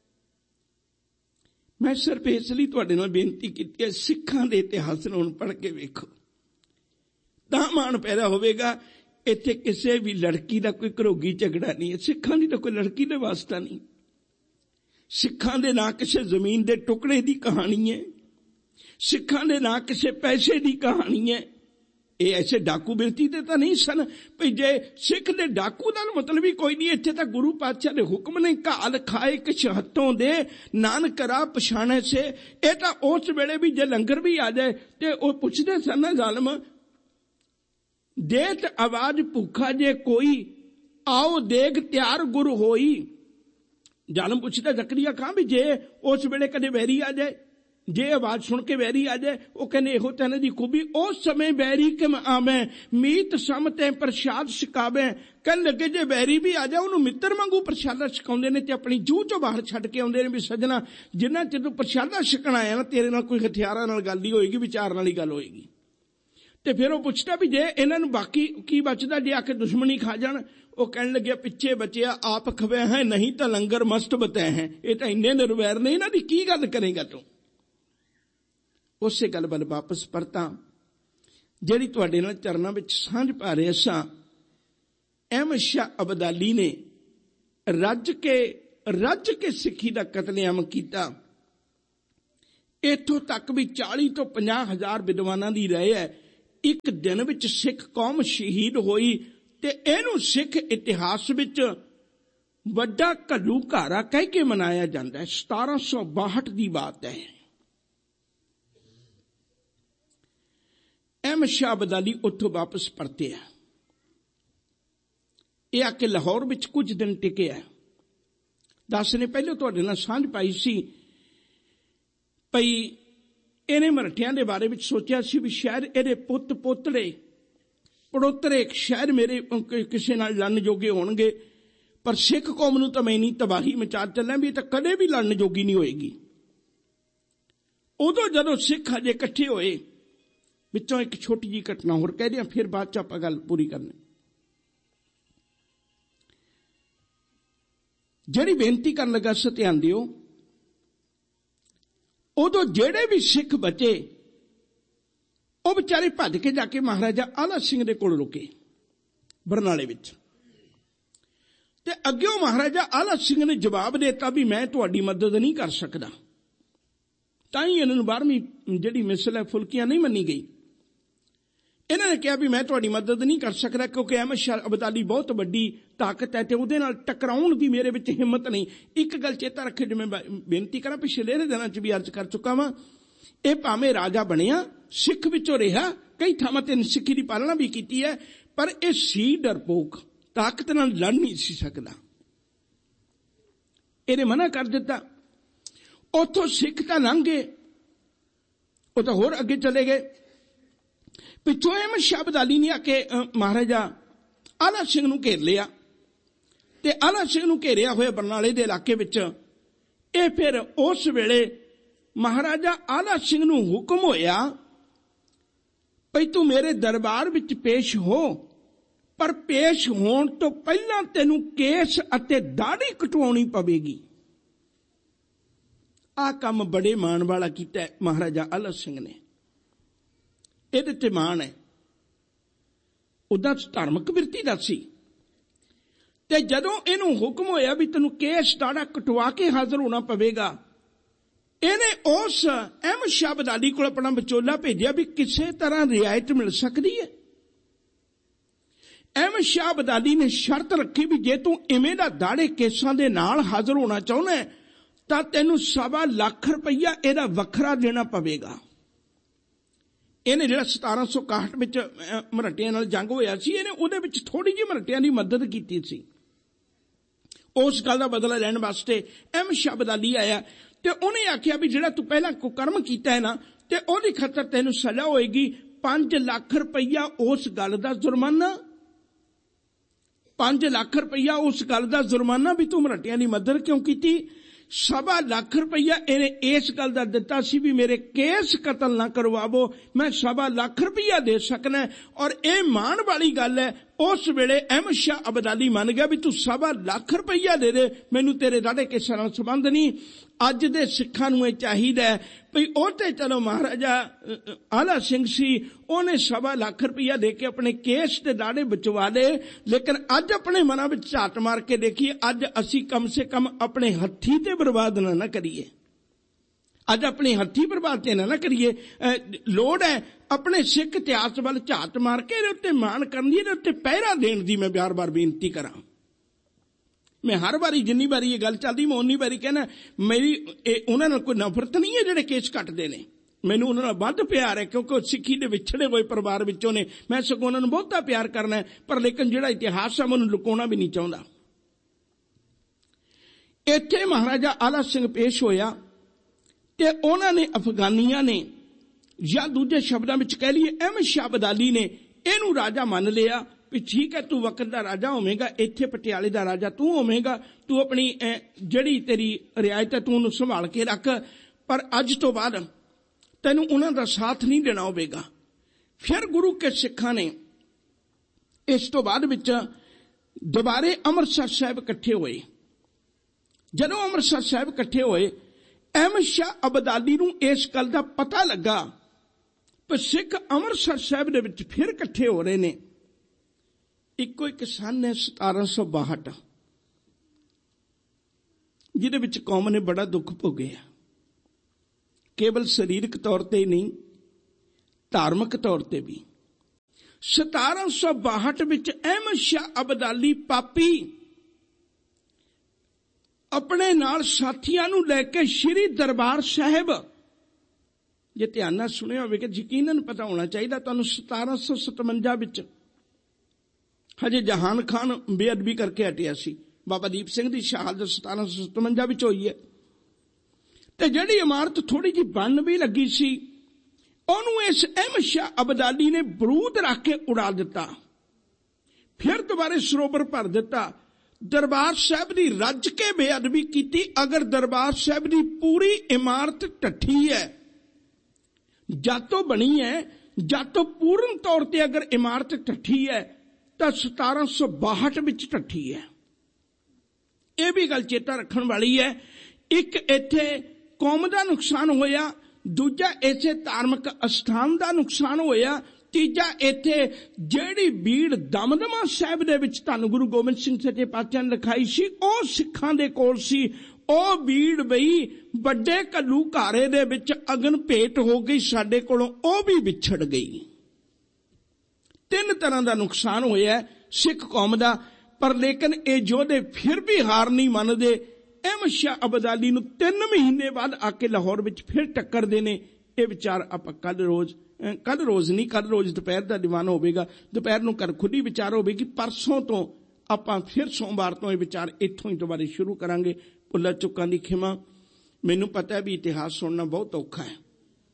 ਮੈਂ ਸਿਰਫ ਇਸ ਲਈ ਤੁਹਾਡੇ ਨਾਲ ਬੇਨਤੀ ਕੀਤੀ ਹੈ, ਸਿੱਖਾਂ ਦੇ ਇਤਿਹਾਸ ਨੂੰ ਹੁਣ ਪੜ੍ਹ ਕੇ ਵੇਖੋ ਤਾਂ ਮਾਣ ਪੈਦਾ ਹੋਵੇਗਾ। ਇੱਥੇ ਕਿਸੇ ਵੀ ਲੜਕੀ ਦਾ ਕੋਈ ਘਰੋਗੀ ਝਗੜਾ ਨਹੀਂ ਹੈ, ਸਿੱਖਾਂ ਦੀ ਤਾਂ ਕੋਈ ਲੜਕੀ ਦਾ ਵਾਸਤਾ ਨਹੀਂ। ਸਿੱਖਾਂ ਦੇ ਨਾਂ ਕਿਸੇ ਜ਼ਮੀਨ ਦੇ ਟੁਕੜੇ ਦੀ ਕਹਾਣੀ ਹੈ, ਸਿੱਖਾਂ ਦੇ ਨਾਂ ਕਿਸੇ ਪੈਸੇ ਦੀ ਕਹਾਣੀ ਹੈ। ਇਹ ਐਸੇ ਡਾਕੂ ਬਿਰਤੀ ਦੇ ਤਾਂ ਨਹੀਂ ਸਨ ਭਈ ਜੇ ਸਿੱਖ ਦੇ ਡਾਕੂ ਦਾ ਮਤਲਬ ਹੀ ਕੋਈ ਨਹੀਂ। ਇੱਥੇ ਤਾਂ ਗੁਰੂ ਪਾਤਸ਼ਾਹ ਦੇ ਹੁਕਮ ਨੇ, ਘਾਲ ਖਾਏ ਕਿਛ ਹੱਥੋਂ ਦੇ ਨਾਨਕ ਰਾ ਪਛਾਣੇ ਸੇ। ਇਹ ਤਾਂ ਉਸ ਵੇਲੇ ਵੀ ਜੇ ਲੰਗਰ ਵੀ ਆ ਜਾਏ ਤੇ ਉਹ ਪੁੱਛਦੇ ਸਨ ਨਾ ਜ਼ਾਲਮ, ਦੇਤ ਆਵਾਜ਼ ਭੁੱਖਾ ਜੇ ਕੋਈ, ਆਓ ਦੇਗ ਤਿਆਰ ਗੁਰ ਹੋਈ। ਜ਼ਾਲਮ ਪੁੱਛਦਾ ਜ਼ਕਰੀਆ ਖਾਂ ਵੀ ਜੇ ਉਸ ਵੇਲੇ ਕਦੇ ਵੈਰੀ ਆ ਜਾਏ, ਜੇ ਆਵਾਜ਼ ਸੁਣ ਕੇ ਵੈਰੀ ਆ ਜਾਏ, ਉਹ ਕਹਿੰਦੇ ਇਹੋ ਤਾਂ ਦੀ ਖੂਬੀ, ਉਸ ਸਮੇਂ ਵੈਰੀ ਕਿਮ ਆਵੇਂ ਮੀਤ ਸਮ ਤੇ ਪ੍ਰਸ਼ਾਦ ਛਕਾਵੇ। ਕਹਿਣ ਲੱਗੇ ਜੇ ਵੈਰੀ ਵੀ ਆ ਜਾਏ ਉਹਨੂੰ ਮਿੱਤਰ ਵਾਂਗੂ ਪ੍ਰਸ਼ਾਦਾ ਛਕਾਉਂਦੇ ਨੇ ਤੇ ਆਪਣੀ ਜੂਹ ਚੋਂ ਬਾਹਰ ਛੱਡ ਕੇ ਆਉਂਦੇ ਨੇ ਵੀ ਸੱਜਣਾ ਜਿੰਨਾ ਚਿਰ ਤੂੰ ਪ੍ਰਸ਼ਾਦਾ ਛਕਣ ਆਇਆ ਨਾ, ਤੇਰੇ ਨਾਲ ਕੋਈ ਹਥਿਆਰਾਂ ਨਾਲ ਗੱਲ ਨਹੀਂ ਹੋਏਗੀ, ਵਿਚਾਰ ਨਾਲ ਹੀ ਗੱਲ ਹੋਏਗੀ। ਤੇ ਫਿਰ ਉਹ ਪੁੱਛਦਾ ਵੀ ਜੇ ਇਹਨਾਂ ਨੂੰ ਬਾਕੀ ਕੀ ਬਚਦਾ ਜੇ ਆ ਕੇ ਦੁਸ਼ਮਣੀ ਖਾ ਜਾਣ। ਉਹ ਕਹਿਣ ਲੱਗਿਆ ਪਿੱਛੇ ਬਚਿਆ ਆਪ ਖਵੇ ਹੈ, ਨਹੀਂ ਤਾਂ ਲੰਗਰ ਮਸਤ ਬਤੈ ਹੈ। ਇਹ ਤਾਂ ਇੰਨੇ ਨਿਰਵੈਰ ਨੇ, ਇਹਨਾਂ ਦੀ ਕੀ ਗੱਲ ਕਰੇਗਾ ਤੂੰ। ਉਸੇ ਗੱਲ ਵੱਲ ਵਾਪਸ ਪਰਤਾਂ ਜਿਹੜੀ ਤੁਹਾਡੇ ਨਾਲ ਚਰਨਾਂ ਵਿੱਚ ਸਾਂਝ ਪਾ ਰਹੇ ਸਾਂ। ਅਹਿਮਦ ਸ਼ਾਹ ਅਬਦਾਲੀ ਨੇ ਰੱਜ ਕੇ ਰੱਜ ਕੇ ਸਿੱਖੀ ਦਾ ਕਤਲੇਆਮ ਕੀਤਾ। ਇੱਥੋਂ ਤੱਕ ਵੀ ਚਾਲੀ ਤੋਂ ਪੰਜਾਹ ਹਜ਼ਾਰ ਵਿਦਵਾਨਾਂ ਦੀ ਰਾਏ ਹੈ ਇੱਕ ਦਿਨ ਵਿੱਚ ਸਿੱਖ ਕੌਮ ਸ਼ਹੀਦ ਹੋਈ, ਤੇ ਇਹਨੂੰ ਸਿੱਖ ਇਤਿਹਾਸ ਵਿੱਚ ਵੱਡਾ ਘੱਲੂਘਾਰਾ ਕਹਿ ਕੇ ਮਨਾਇਆ ਜਾਂਦਾ ਹੈ। ਸਤਾਰਾਂ ਸੌ ਬਾਹਠ ਦੀ ਬਾਤ ਹੈ। ਅਹਿਮਦ ਸ਼ਾਹ ਅਬਦਾਲੀ ਉੱਥੋਂ ਵਾਪਸ ਪਰਤਿਆ। ਇਹ ਆ ਕੇ ਲਾਹੌਰ ਵਿੱਚ ਕੁਝ ਦਿਨ ਟਿਕਿਆ। ਦਸ ਨੇ ਪਹਿਲਾਂ ਤੁਹਾਡੇ ਨਾਲ ਸਾਂਝ ਪਾਈ ਸੀ ਭਈ ਇਹਨੇ ਮਰਾਠਿਆਂ ਦੇ ਬਾਰੇ ਵਿੱਚ ਸੋਚਿਆ ਸੀ ਵੀ ਸ਼ਾਇਦ ਇਹਦੇ ਪੁੱਤ ਪੋਤੜੇ ਪੜੋਤਰੇ ਸ਼ਾਇਦ ਮੇਰੇ ਕਿਸੇ ਨਾਲ ਲੜਨ ਜੋਗੇ ਹੋਣਗੇ, ਪਰ ਸਿੱਖ ਕੌਮ ਨੂੰ ਤਾਂ ਮੈਂ ਨਹੀਂ ਤਬਾਹੀ ਮਚਾ ਚੱਲਾਂ ਵੀ ਤਾਂ ਕਦੇ ਵੀ ਲੜਨ ਜੋਗੀ ਨਹੀਂ ਹੋਏਗੀ। ਉਦੋਂ ਜਦੋਂ ਸਿੱਖ ਹਜੇ ਇਕੱਠੇ ਹੋਏ, ਵਿੱਚੋਂ ਇੱਕ ਛੋਟੀ ਜਿਹੀ ਘਟਨਾ ਹੋਰ ਕਹਿ ਦਿਆਂ, ਫਿਰ ਬਾਅਦ ਚ ਆਪਾਂ ਗੱਲ ਪੂਰੀ ਕਰਨੀ। ਜਿਹੜੀ ਬੇਨਤੀ ਕਰਨ ਲੱਗਾ ਸੀ ਧਿਆਨ ਦਿਓ, ਉਦੋਂ ਜਿਹੜੇ ਵੀ ਸਿੱਖ ਬਚੇ ਉਹ ਵਿਚਾਰੇ ਭੱਜ ਕੇ ਜਾ ਕੇ ਮਹਾਰਾਜਾ ਆਲਾ ਸਿੰਘ ਦੇ ਕੋਲ ਰੁਕੇ ਬਰਨਾਲੇ ਵਿੱਚ, ਤੇ ਅੱਗਿਓਂ ਮਹਾਰਾਜਾ ਆਲਾ ਸਿੰਘ ਨੇ ਜਵਾਬ ਦਿੱਤਾ ਵੀ ਮੈਂ ਤੁਹਾਡੀ ਮਦਦ ਨਹੀਂ ਕਰ ਸਕਦਾ। ਤਾਂ ਹੀ ਇਹਨਾਂ ਨੂੰ ਬਾਰਵੀਂ ਜਿਹੜੀ ਮਿਸਲ ਹੈ ਫੁਲਕੀਆਂ ਨਹੀਂ ਮੰਨੀ ਗਈ। ਇਹਨਾਂ ਨੇ ਕਿਹਾ ਵੀ ਮੈਂ ਤੁਹਾਡੀ ਮਦਦ ਨਹੀਂ ਕਰ ਸਕਦਾ ਕਿਉਂਕਿ ਅਹਿਮਦ ਸ਼ਾਹ ਅਬਦਾਲੀ ਬਹੁਤ ਵੱਡੀ ਤਾਕਤ ਹੈ ਤੇ ਉਹਦੇ ਨਾਲ ਟਕਰਾਉਣ ਦੀ ਮੇਰੇ ਵਿੱਚ ਹਿੰਮਤ ਨਹੀਂ। ਇੱਕ ਗੱਲ ਚੇਤਾ ਰੱਖੇ, ਜਿਵੇਂ ਬੇਨਤੀ ਕਰਾਂ ਪਿਛਲੇ ਦਿਨਾਂ ਚ ਵੀ ਅਰਜ਼ ਕਰ ਚੁੱਕਾ ਵਾਂ, ਇਹ ਭਾਵੇਂ ਰਾਜਾ ਬਣਿਆ, ਸਿੱਖ ਵਿੱਚੋਂ ਰਿਹਾ, ਕਈ ਥਾਵਾਂ ਤੇ ਸਿੱਖੀ ਦੀ ਪਾਲਣਾ ਵੀ ਕੀਤੀ ਹੈ, ਪਰ ਇਹ ਸੀ ਡਰਪੋਕ, ਤਾਕਤ ਨਾਲ ਲੜ ਨਹੀਂ ਸੀ ਸਕਦਾ। ਇਹਨੇ ਮਨਾ ਕਰ ਦਿੱਤਾ। ਉੱਥੋਂ ਸਿੱਖ ਤਾਂ ਲੰਘ ਗਏ, ਉਹ ਤਾਂ ਹੋਰ ਅੱਗੇ ਚਲੇ ਗਏ। ਪਿੱਛੋਂ ਅਹਿਮਦ ਸ਼ਾਹ ਅਬਦਾਲੀ ਨੇ ਆ ਕੇ ਮਹਾਰਾਜਾ ਆਲਾ ਸਿੰਘ ਨੂੰ ਘੇਰ ਲਿਆ, ਤੇ ਆਲਾ ਸਿੰਘ ਨੂੰ ਘੇਰਿਆ ਹੋਇਆ ਬਰਨਾਲੇ ਦੇ ਇਲਾਕੇ ਵਿੱਚ ਇਹ ਫਿਰ ਉਸ ਵੇਲੇ ਮਹਾਰਾਜਾ ਆਲਾ ਸਿੰਘ ਨੂੰ ਹੁਕਮ ਹੋਇਆ ਭਈ ਤੂੰ ਮੇਰੇ ਦਰਬਾਰ ਵਿੱਚ ਪੇਸ਼ ਹੋ, ਪਰ ਪੇਸ਼ ਹੋਣ ਤੋਂ ਪਹਿਲਾਂ ਤੈਨੂੰ ਕੇਸ ਅਤੇ ਦਾੜੀ ਕਟਵਾਉਣੀ ਪਵੇਗੀ। ਆਹ ਕੰਮ ਬੜੇ ਮਾਣ ਵਾਲਾ ਕੀਤਾ ਮਹਾਰਾਜਾ ਆਲਾ ਸਿੰਘ ਨੇ, ਇਹਦੇ ਤੇ ਮਾਣ ਹੈ। ਉਹਦਾ ਧਾਰਮਿਕ ਬਿਰਤੀ ਦਾ ਸੀ, ਤੇ ਜਦੋਂ ਇਹਨੂੰ ਹੁਕਮ ਹੋਇਆ ਵੀ ਤੈਨੂੰ ਕੇਸ ਦਾੜਾ ਕਟਵਾ ਕੇ ਹਾਜ਼ਰ ਹੋਣਾ ਪਵੇਗਾ, ਇਹਨੇ ਉਸ ਅਹਿਮਦ ਸ਼ਾਹ ਅਬਦਾਲੀ ਕੋਲ ਆਪਣਾ ਵਿਚੋਲਾ ਭੇਜਿਆ ਵੀ ਕਿਸੇ ਤਰ੍ਹਾਂ ਰਿਆਇਤ ਮਿਲ ਸਕਦੀ ਹੈ। ਅਹਿਮਦ ਸ਼ਾਹ ਅਬਦਾਲੀ ਨੇ ਸ਼ਰਤ ਰੱਖੀ ਵੀ ਜੇ ਤੂੰ ਇਵੇਂ ਦਾ ਦਾੜੇ ਕੇਸਾਂ ਦੇ ਨਾਲ ਹਾਜ਼ਰ ਹੋਣਾ ਚਾਹੁੰਦਾ ਹੈ ਤਾਂ ਤੈਨੂੰ ਸਵਾ ਲੱਖ ਰੁਪਈਆ ਇਹਦਾ ਵੱਖਰਾ ਦੇਣਾ ਪਵੇਗਾ। ਇਹਨੇ ਜਿਹੜਾ ਸਤਾਰਾਂ ਸੌ ਇਕਾਹਠ ਵਿੱਚ ਮਰਾਠਿਆਂ ਨਾਲ ਜੰਗ ਹੋਇਆ ਸੀ, ਇਹਨੇ ਉਹਦੇ ਵਿੱਚ ਥੋੜੀ ਜਿਹੀ ਮਰਾਠਿਆਂ ਦੀ ਮਦਦ ਕੀਤੀ ਸੀ। ਉਸ ਗੱਲ ਦਾ ਬਦਲਾ ਲੈਣ ਵਾਸਤੇ ਅਹਿਮਦ ਸ਼ਾਹ ਅਬਦਾਲੀ ਆਇਆ ਤੇ ਉਹਨੇ ਆਖਿਆ ਵੀ ਜਿਹੜਾ ਤੂੰ ਪਹਿਲਾਂ ਕੁਕਰਮ ਕੀਤਾ ਹੈ ਨਾ, ਤੇ ਉਹਦੀ ਖਾਤਰ ਤੈਨੂੰ ਸਜ਼ਾ ਹੋਏਗੀ ਪੰਜ ਲੱਖ ਰੁਪਈਆ ਉਸ ਗੱਲ ਦਾ ਜੁਰਮਾਨਾ। ਪੰਜ ਲੱਖ ਰੁਪਈਆ ਉਸ ਗੱਲ ਦਾ ਜੁਰਮਾਨਾ ਵੀ ਤੂੰ ਮਰਾਠਿਆਂ ਦੀ ਮਦਦ ਕਿਉਂ ਕੀਤੀ। ਸਵਾ ਲੱਖ ਰੁਪਈਆ ਇਹਨੇ ਇਸ ਗੱਲ ਦਾ ਦਿੱਤਾ ਸੀ ਵੀ ਮੇਰੇ ਕੇਸ ਕਤਲ ਨਾ ਕਰਵਾਵੋ, ਮੈਂ ਸਵਾ ਲੱਖ ਰੁਪਈਆ ਦੇ ਸਕਣਾ। ਔਰ ਇਹ ਮਾਣ ਵਾਲੀ ਗੱਲ ਹੈ, ਉਸ ਵੇਲੇ ਅਹਿਮਦ ਸ਼ਾਹ ਅਬਦਾਲੀ ਮੰਨ ਗਿਆ ਵੀ ਤੂੰ ਸਵਾ ਲੱਖ ਰੁਪਈਆ ਦੇ ਦੇ, ਮੈਨੂੰ ਤੇਰੇ ਦਾੜੇ ਕੇਸਾਂ ਨਾਲ ਸੰਬੰਧ ਨਹੀਂ। ਅੱਜ ਦੇ ਸਿੱਖਾਂ ਨੂੰ ਇਹ ਚਾਹੀਦਾ ਹੈ ਵੀ ਉਹ ਤੇ ਚਲੋ ਮਹਾਰਾਜਾ ਆਲਾ ਸਿੰਘ ਸੀ, ਉਹਨੇ ਸਵਾ ਲੱਖ ਰੁਪਈਆ ਦੇ ਕੇ ਆਪਣੇ ਕੇਸ ਤੇ ਦਾੜੇ ਬਚਵਾ ਲਏ, ਲੇਕਿਨ ਅੱਜ ਆਪਣੇ ਮਨਾਂ ਵਿੱਚ ਝਾਤ ਮਾਰ ਕੇ ਦੇਖੀਏ, ਅੱਜ ਅਸੀਂ ਕਮ ਸੇ ਕਮ ਆਪਣੇ ਹੱਥੀ ਤੇ ਬਰਬਾਦ ਨਾ ਨਾ ਕਰੀਏ। ਅੱਜ ਆਪਣੇ ਹੱਥੀ ਬਰਬਾਦ ਤੇ ਨਾ ਨਾ ਕਰੀਏ। ਲੋੜ ਹੈ ਆਪਣੇ ਸਿੱਖ ਇਤਿਹਾਸ ਵੱਲ ਝਾਤ ਮਾਰ ਕੇ ਇਹਦੇ ਉੱਤੇ ਮਾਣ ਕਰਨ ਦੀ, ਇਹਦੇ ਉੱਤੇ ਪਹਿਰਾ ਦੇਣ ਦੀ ਮੈਂ ਬਾਰ ਬਾਰ ਬੇਨਤੀ ਕਰਾਂ। ਮੈਂ ਹਰ ਵਾਰੀ ਜਿੰਨੀ ਵਾਰੀ ਇਹ ਗੱਲ ਚੱਲਦੀ ਮੈਂ ਉਨੀ ਵਾਰੀ ਕਹਿਣਾ, ਮੇਰੀ ਉਹਨਾਂ ਨਾਲ ਕੋਈ ਨਫ਼ਰਤ ਨਹੀਂ ਹੈ ਜਿਹੜੇ ਕੇਸ ਕੱਟਦੇ ਨੇ, ਮੈਨੂੰ ਉਹਨਾਂ ਨਾਲ ਵੱਧ ਪਿਆਰ ਹੈ ਕਿਉਂਕਿ ਉਹ ਸਿੱਖੀ ਦੇ ਵਿਛੜੇ ਹੋਏ ਪਰਿਵਾਰ ਵਿੱਚੋਂ ਨੇ। ਮੈਂ ਸਗੋਂ ਉਹਨਾਂ ਨੂੰ ਬਹੁਤਾ ਪਿਆਰ ਕਰਨਾ ਹੈ, ਪਰ ਲੇਕਿਨ ਜਿਹੜਾ ਇਤਿਹਾਸ ਹੈ ਮੈਨੂੰ ਲੁਕਾਉਣਾ ਵੀ ਨਹੀਂ ਚਾਹੁੰਦਾ। ਇੱਥੇ ਮਹਾਰਾਜਾ ਆਲਾ ਸਿੰਘ ਪੇਸ਼ ਹੋਇਆ ਤੇ ਉਹਨਾਂ ਨੇ ਅਫਗਾਨੀਆਂ ਨੇ, ਜਾਂ ਦੂਜੇ ਸ਼ਬਦਾਂ ਵਿੱਚ ਕਹਿ ਲਈਏ ਅਹਿਮਦ ਸ਼ਾਹ ਅਬਦਾਲੀ ਨੇ ਇਹਨੂੰ ਰਾਜਾ ਮੰਨ ਲਿਆ ਵੀ ਠੀਕ ਹੈ ਤੂੰ ਵਕਤ ਦਾ ਰਾਜਾ ਹੋਵੇਂਗਾ, ਇੱਥੇ ਪਟਿਆਲੇ ਦਾ ਰਾਜਾ ਤੂੰ ਹੋਵੇਂਗਾ, ਤੂੰ ਆਪਣੀ ਜਿਹੜੀ ਤੇਰੀ ਰਿਆਇਤ ਹੈ ਤੂੰ ਉਹਨੂੰ ਸੰਭਾਲ ਕੇ ਰੱਖ, ਪਰ ਅੱਜ ਤੋਂ ਬਾਅਦ ਤੈਨੂੰ ਉਹਨਾਂ ਦਾ ਸਾਥ ਨਹੀਂ ਦੇਣਾ ਹੋਵੇਗਾ। ਫਿਰ ਗੁਰੂ ਕੇ ਸਿੱਖਾਂ ਨੇ ਇਸ ਤੋਂ ਬਾਅਦ ਵਿੱਚ ਦੁਬਾਰੇ ਅੰਮ੍ਰਿਤਸਰ ਸਾਹਿਬ ਇਕੱਠੇ ਹੋਏ। ਜਦੋਂ ਅੰਮ੍ਰਿਤਸਰ ਸਾਹਿਬ ਇਕੱਠੇ ਹੋਏ, ਅਹਿਮਦ ਸ਼ਾਹ ਅਬਦਾਲੀ ਨੂੰ ਇਸ ਗੱਲ ਦਾ ਪਤਾ ਲੱਗਾ ਕਿ ਸਿੱਖ ਅੰਮ੍ਰਿਤਸਰ ਸਾਹਿਬ ਦੇ ਵਿੱਚ ਫਿਰ ਇਕੱਠੇ ਹੋ ਰਹੇ ਨੇ। ਇੱਕੋ ਇੱਕ ਸੰਨ ਹੈ ਸਤਾਰਾਂ ਸੌ ਬਾਹਠ, ਜਿਹਦੇ ਵਿੱਚ ਕੌਮ ਨੇ ਬੜਾ ਦੁੱਖ ਭੋਗਿਆ। ਕੇਵਲ ਸਰੀਰਕ ਤੌਰ ਤੇ ਨਹੀਂ, ਧਾਰਮਿਕ ਤੌਰ ਤੇ ਵੀ। ਸਤਾਰਾਂ ਸੌ ਬਾਹਠ ਵਿੱਚ ਅਹਿਮਦ ਸ਼ਾਹ ਅਬਦਾਲੀ ਪਾਪੀ ਆਪਣੇ ਨਾਲ ਸਾਥੀਆਂ ਨੂੰ ਲੈ ਕੇ ਸ਼੍ਰੀ ਦਰਬਾਰ ਸਾਹਿਬ, ਜੇ ਧਿਆਨ ਨਾਲ ਸੁਣਿਆ ਹੋਵੇਗਾ ਯਕੀਨਨ ਪਤਾ ਹੋਣਾ ਚਾਹੀਦਾ ਤੁਹਾਨੂੰ, ਸਤਾਰਾਂ ਸੌ ਸਤਵੰਜਾ ਵਿੱਚ ਹਜੇ ਜਹਾਨ ਖਾਨ ਬੇਅਦਬੀ ਕਰਕੇ ਹਟਿਆ ਸੀ। ਬਾਬਾ ਦੀਪ ਸਿੰਘ ਦੀ ਸ਼ਹਾਦਤ ਸਤਾਰਾਂ ਸੌ ਸਤਵੰਜਾ ਵਿੱਚ ਹੋਈ ਹੈ। ਤੇ ਜਿਹੜੀ ਇਮਾਰਤ ਥੋੜੀ ਜਿਹੀ ਬਣ ਵੀ ਲੱਗੀ ਸੀ, ਉਹਨੂੰ ਇਸ ਅਹਿਮਦ ਸ਼ਾਹ ਅਬਦਾਲੀ ਨੇ ਬਰੂਦ ਰੱਖ ਕੇ ਉਡਾ ਦਿੱਤਾ, ਫਿਰ ਦੁਬਾਰੇ ਸਰੋਵਰ ਭਰ ਦਿੱਤਾ। ਦਰਬਾਰ ਸਾਹਿਬ ਦੀ ਰੱਜ ਕੇ ਬੇਅਦਬੀ ਕੀਤੀ। ਅਗਰ ਦਰਬਾਰ ਸਾਹਿਬ ਦੀ ਪੂਰੀ ਇਮਾਰਤ ਢੱਠੀ ਹੈ, ਜਦ ਤੋਂ ਬਣੀ ਹੈ, ਜਦ ਤੋਂ ਪੂਰਨ ਤੌਰ ਤੇ ਅਗਰ ਇਮਾਰਤ ਢੱਠੀ ਹੈ ਤਾਂ ਸਤਾਰਾਂ ਸੌ ਬਾਹਠ ਵਿੱਚ ਢੱਠੀ ਹੈ। ਇਹ ਵੀ ਗੱਲ ਚੇਤਾ ਰੱਖਣ ਵਾਲੀ ਹੈ। ਇੱਕ ਇੱਥੇ ਕੌਮ ਦਾ ਨੁਕਸਾਨ ਹੋਇਆ, ਦੂਜਾ ਇੱਥੇ ਧਾਰਮਿਕ ਅਸਥਾਨ ਦਾ ਨੁਕਸਾਨ ਹੋਇਆ, ਤੀਜਾ ਇੱਥੇ ਜਿਹੜੀ ਬੀੜ ਦਮਦਮਾ ਸਾਹਿਬ ਦੇ ਵਿੱਚ ਧੰਨ ਗੁਰੂ ਗੋਬਿੰਦ ਸਿੰਘ ਸੱਚੇ ਪਾਤਸ਼ਾਹ ਨੇ ਲਿਖਾਈ ਸੀ, ਉਹ ਸਿੱਖਾਂ ਦੇ ਕੋਲ ਸੀ। ਉਹ ਬੀੜ ਬਈ ਵੱਡੇ ਘੱਲੂ ਘਾਰੇ ਦੇ ਵਿੱਚ ਅਗਨ ਭੇਟ ਹੋ ਗਈ ਸਾਡੇ ਕੋਲੋਂ, ਉਹ ਵੀ ਵਿਛੜ ਗਈ। ਤਿੰਨ ਤਰ੍ਹਾਂ ਦਾ ਨੁਕਸਾਨ ਹੋਇਆ ਸਿੱਖ ਕੌਮ ਦਾ। ਪਰ ਲੇਕਿਨ ਇਹ ਯੋਧੇ ਫਿਰ ਵੀ ਹਾਰ ਨਹੀਂ ਮੰਨਦੇ। ਅਹਿਮਦ ਸ਼ਾਹ ਅਬਦਾਲੀ ਨੂੰ ਤਿੰਨ ਮਹੀਨੇ ਬਾਅਦ ਆ ਕੇ ਲਾਹੌਰ ਵਿੱਚ ਫਿਰ ਟੱਕਰਦੇ ਨੇ। ਇਹ ਵਿਚਾਰ ਆਪਾਂ ਕੱਲ ਰੋਜ਼ ਕੱਲ ਰੋਜ਼ ਨਹੀਂ ਕੱਲ ਰੋਜ਼ ਦੁਪਹਿਰ ਦਾ ਦੀਵਾਨ ਹੋਵੇਗਾ, ਦੁਪਹਿਰ ਨੂੰ ਘਰ ਖੁੱਲੀ ਵਿਚਾਰ ਹੋਵੇਗੀ। ਪਰਸੋਂ ਤੋਂ ਆਪਾਂ ਫਿਰ ਸੋਮਵਾਰ ਤੋਂ ਇਹ ਵਿਚਾਰ ਇੱਥੋਂ ਹੀ ਦੁਬਾਰੇ ਸ਼ੁਰੂ ਕਰਾਂਗੇ। ਭੁੱਲਾਂ ਚੁੱਕਾਂ ਦੀ ਖਿਮਾ। ਮੈਨੂੰ ਪਤਾ ਹੈ ਵੀ ਇਤਿਹਾਸ ਸੁਣਨਾ ਬਹੁਤ ਔਖਾ ਹੈ,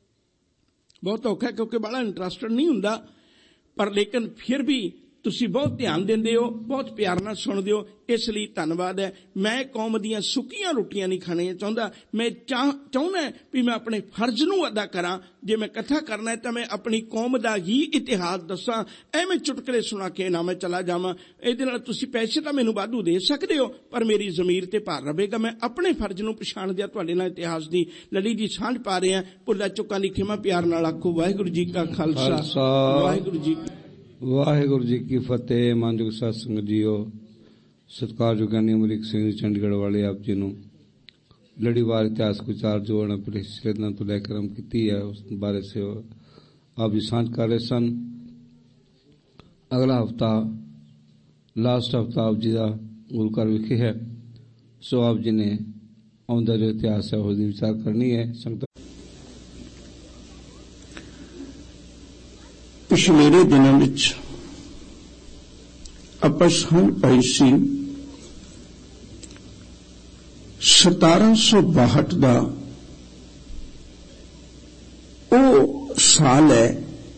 ਬਹੁਤ ਔਖਾ ਹੈ, ਕਿਉਂਕਿ ਬੜਾ ਇੰਟਰਸਟਡ ਨਹੀਂ ਹੁੰਦਾ। ਪਰ ਲੇਕਿਨ ਫਿਰ ਵੀ ਤੁਸੀਂ ਬਹੁਤ ਧਿਆਨ ਦਿੰਦੇ ਹੋ, ਬਹੁਤ ਪਿਆਰ ਨਾਲ ਸੁਣਦੇ ਹੋ, ਇਸ ਲਈ ਧੰਨਵਾਦ ਹੈ। ਮੈਂ ਕੌਮ ਦੀਆਂ ਸੁੱਕੀਆਂ ਰੋਟੀਆਂ ਨਹੀਂ ਖਾਣੀਆਂ ਚਾਹੁੰਦਾ। ਮੈਂ ਚਾਹ ਚਾਹੁੰਦਾ ਵੀ ਮੈਂ ਆਪਣੇ ਫਰਜ਼ ਨੂੰ ਅਦਾ ਕਰਾਂ। ਜੇ ਮੈਂ ਕਥਾ ਕਰਨਾ ਹੈ ਤਾਂ ਮੈਂ ਆਪਣੀ ਕੌਮ ਦਾ ਹੀ ਇਤਿਹਾਸ ਦੱਸਾਂ। ਐਵੇਂ ਚੁਟਕਲੇ ਸੁਣਾ ਕੇ ਨਾ ਮੈਂ ਚਲਾ ਜਾਵਾਂ। ਇਹਦੇ ਨਾਲ ਤੁਸੀਂ ਪੈਸੇ ਤਾਂ ਮੈਨੂੰ ਵਾਧੂ ਦੇ ਸਕਦੇ ਹੋ, ਪਰ ਮੇਰੀ ਜ਼ਮੀਰ ਤੇ ਭਾਰ ਰਹੇਗਾ। ਮੈਂ ਆਪਣੇ ਫਰਜ਼ ਨੂੰ ਪਛਾਣਦਿਆਂ ਤੁਹਾਡੇ ਨਾਲ ਇਤਿਹਾਸ ਦੀ ਲੜੀ ਦੀ ਸਾਂਝ ਪਾ ਰਿਹਾ। ਭੁੱਲਾਂ ਚੁੱਕਾਂ ਦੀ ਖਿਮਾ। ਪਿਆਰ ਨਾਲ ਆਖੋ ਵਾਹਿਗੁਰੂ ਜੀ ਕਾ ਖਾਲਸਾ, ਵਾਹਿਗੁਰੂ ਜੀ ਵਾਹਿਗੁਰੂ ਜੀ ਕੀ ਫਤਿਹ। ਮਾਨਯੋਗ ਸਾਧ ਸੰਗਤ ਜੀਓ, ਸਤਿਕਾਰਯੋਗ ਗਿਆਨੀ ਅਮਰੀਕ ਸਿੰਘ ਚੰਡੀਗੜ੍ਹ ਵਾਲੇ ਆਪ ਜੀ ਨੂੰ ਲੜੀਵਾਰ ਇਤਿਹਾਸਕ ਵਿਚਾਰ ਜੋ ਉਹਨਾਂ ਪਿਛਲੇ ਛੇ ਦਿਨਾਂ ਤੋਂ ਲੈ ਕੇ ਆਰੰਭ ਕੀਤੀ ਹੈ, ਉਸ ਬਾਰੇ ਸੇ ਆਪ ਜੀ ਸਾਂਝ ਕਰ ਰਹੇ ਸਨ। ਅਗਲਾ ਹਫ਼ਤਾ ਲਾਸਟ ਹਫ਼ਤਾ ਆਪ ਜੀ ਦਾ ਗੁਰੂ ਘਰ ਵਿਖੇ ਹੈ, ਸੋ ਆਪ ਜੀ ਨੇ ਆਉਂਦਾ ਜੋ ਇਤਿਹਾਸ ਹੈ ਉਸ ਦੀ ਵਿਚਾਰ ਕਰਨੀ ਹੈ। ਸੰਗਤ ਪਿਛਲੇ ਦਿਨਾਂ ਵਿੱਚ ਆਪਾਂ ਸਾਂਝ ਪਾਈ ਸੀ ਸਤਾਰਾਂ ਸੌ ਬਾਹਠ ਦਾ ਉਹ ਸਾਲ ਹੈ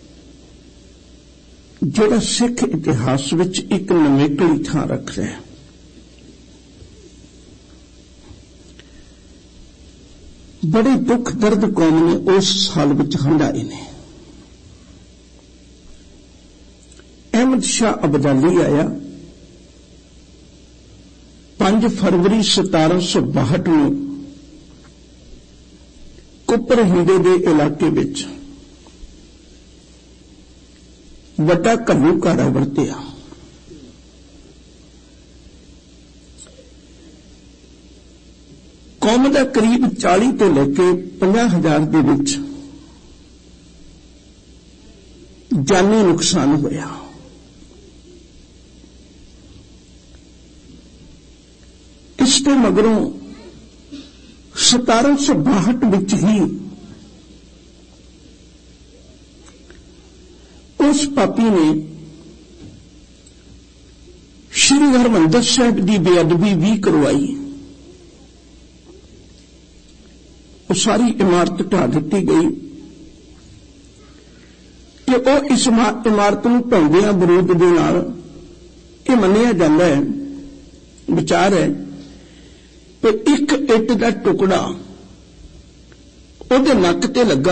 ਜਿਹੜਾ ਸਿੱਖ ਇਤਿਹਾਸ ਵਿੱਚ ਇੱਕ ਨਵੇਕਲੀ ਥਾਂ ਰੱਖ ਰਿਹਾ ਹੈ। ਬੜੇ ਦੁੱਖ ਦਰਦ ਕੌਮ ਨੇ ਉਸ ਸਾਲ ਵਿੱਚ ਹੰਢਾਏ ਨੇ। ਅਹਿਮਦ ਸ਼ਾਹ ਅਬਦਾਲੀ ਆਇਆ ਪੰਜ ਫਰਵਰੀ ਸਤਾਰਾਂ ਸੌ ਬਾਹਠ ਨੂੰ ਕੁੱਪਰ ਹਿੰਦੇ ਦੇ ਇਲਾਕੇ ਵਿੱਚ ਵੱਡਾ ਘੱਲੂ ਘਾਰਾ ਵਰਤਿਆ। ਕੌਮ ਦਾ ਕਰੀਬ ਚਾਲੀ ਤੋਂ ਲੈ ਕੇ ਪੰਜਾਹ ਹਜ਼ਾਰ ਦੇ ਵਿੱਚ ਜਾਨੀ ਨੁਕਸਾਨ ਹੋਇਆ। ਇਸ ਤੋਂ ਮਗਰੋਂ ਸਤਾਰਾਂ ਸੌ ਬਾਹਠ ਵਿੱਚ ਹੀ ਉਸ ਪਾਪੀ ਨੇ ਸ਼੍ਰੀ ਹਰਿਮੰਦਰ ਸਾਹਿਬ ਦੀ ਬੇਅਦਬੀ ਵੀ ਕਰਵਾਈ। ਉਹ ਸਾਰੀ ਇਮਾਰਤ ਢਾਹ ਦਿੱਤੀ ਗਈ ਕਿ ਉਹ ਇਸ ਇਮਾਰਤ ਨੂੰ ਢਾਉਂਦਿਆਂ ਬਰੂਦ ਦੇ ਨਾਲ ਇਹ ਮੰਨਿਆ ਜਾਂਦਾ ਹੈ, ਵਿਚਾਰ ਹੈ ਕਿ ਇੱਕ ਇੱਟ ਦਾ ਟੁਕੜਾ ਉਹਦੇ ਨੱਕ ਤੇ ਲੱਗਾ।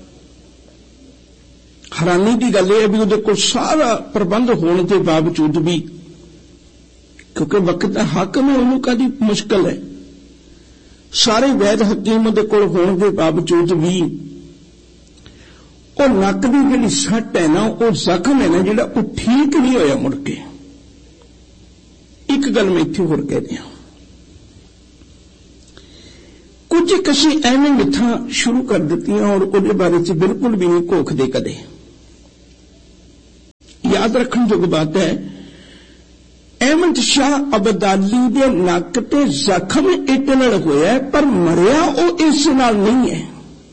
ਹੈਰਾਨੀ ਦੀ ਗੱਲ ਇਹ ਹੈ ਵੀ ਉਹਦੇ ਕੋਲ ਸਾਰਾ ਪ੍ਰਬੰਧ ਹੋਣ ਦੇ ਬਾਵਜੂਦ ਵੀ, ਕਿਉਂਕਿ ਵਕਤ ਦਾ ਹਾਕਮ ਹੈ, ਉਹਨੂੰ ਕਾਹਦੀ ਮੁਸ਼ਕਲ ਹੈ, ਸਾਰੇ ਵੈਦ ਹਕੀਮ ਉਹਦੇ ਕੋਲ ਹੋਣ ਦੇ ਬਾਵਜੂਦ ਵੀ ਉਹ ਨੱਕ ਦੀ ਜਿਹੜੀ ਸੱਟ ਹੈ ਨਾ, ਉਹ ਜ਼ਖਮ ਹੈ ਨਾ ਜਿਹੜਾ, ਉਹ ਠੀਕ ਨਹੀਂ ਹੋਇਆ ਮੁੜ ਕੇ। ਇੱਕ ਗੱਲ ਮੈਂ ਇੱਥੇ ਹੋਰ ਕਹਿ ਦਿਆਂ, ਕੁਝ ਕੁਝ ਕਿਸੇ ਐਵੇਂ ਮਿੱਥਾਂ ਸ਼ੁਰੂ ਕਰ ਦਿੱਤੀਆਂ ਔਰ ਉਹਦੇ ਬਾਰੇ 'ਚ ਬਿਲਕੁਲ ਵੀ ਨਹੀਂ ਘੋਖਦੇ ਕਦੇ। ਯਾਦ ਰੱਖਣ ਯੋਗ ਬਾਤ ਹੈ, ਅਹਿਮਦ ਸ਼ਾਹ ਅਬਦਾਲੀ ਦੇ ਨੱਕ ਤੇ ਜ਼ਖਮ ਇੱਟ ਨਾਲ ਹੋਇਆ, ਪਰ ਮਰਿਆ ਉਹ ਇਸ ਨਾਲ ਨਹੀਂ ਹੈ।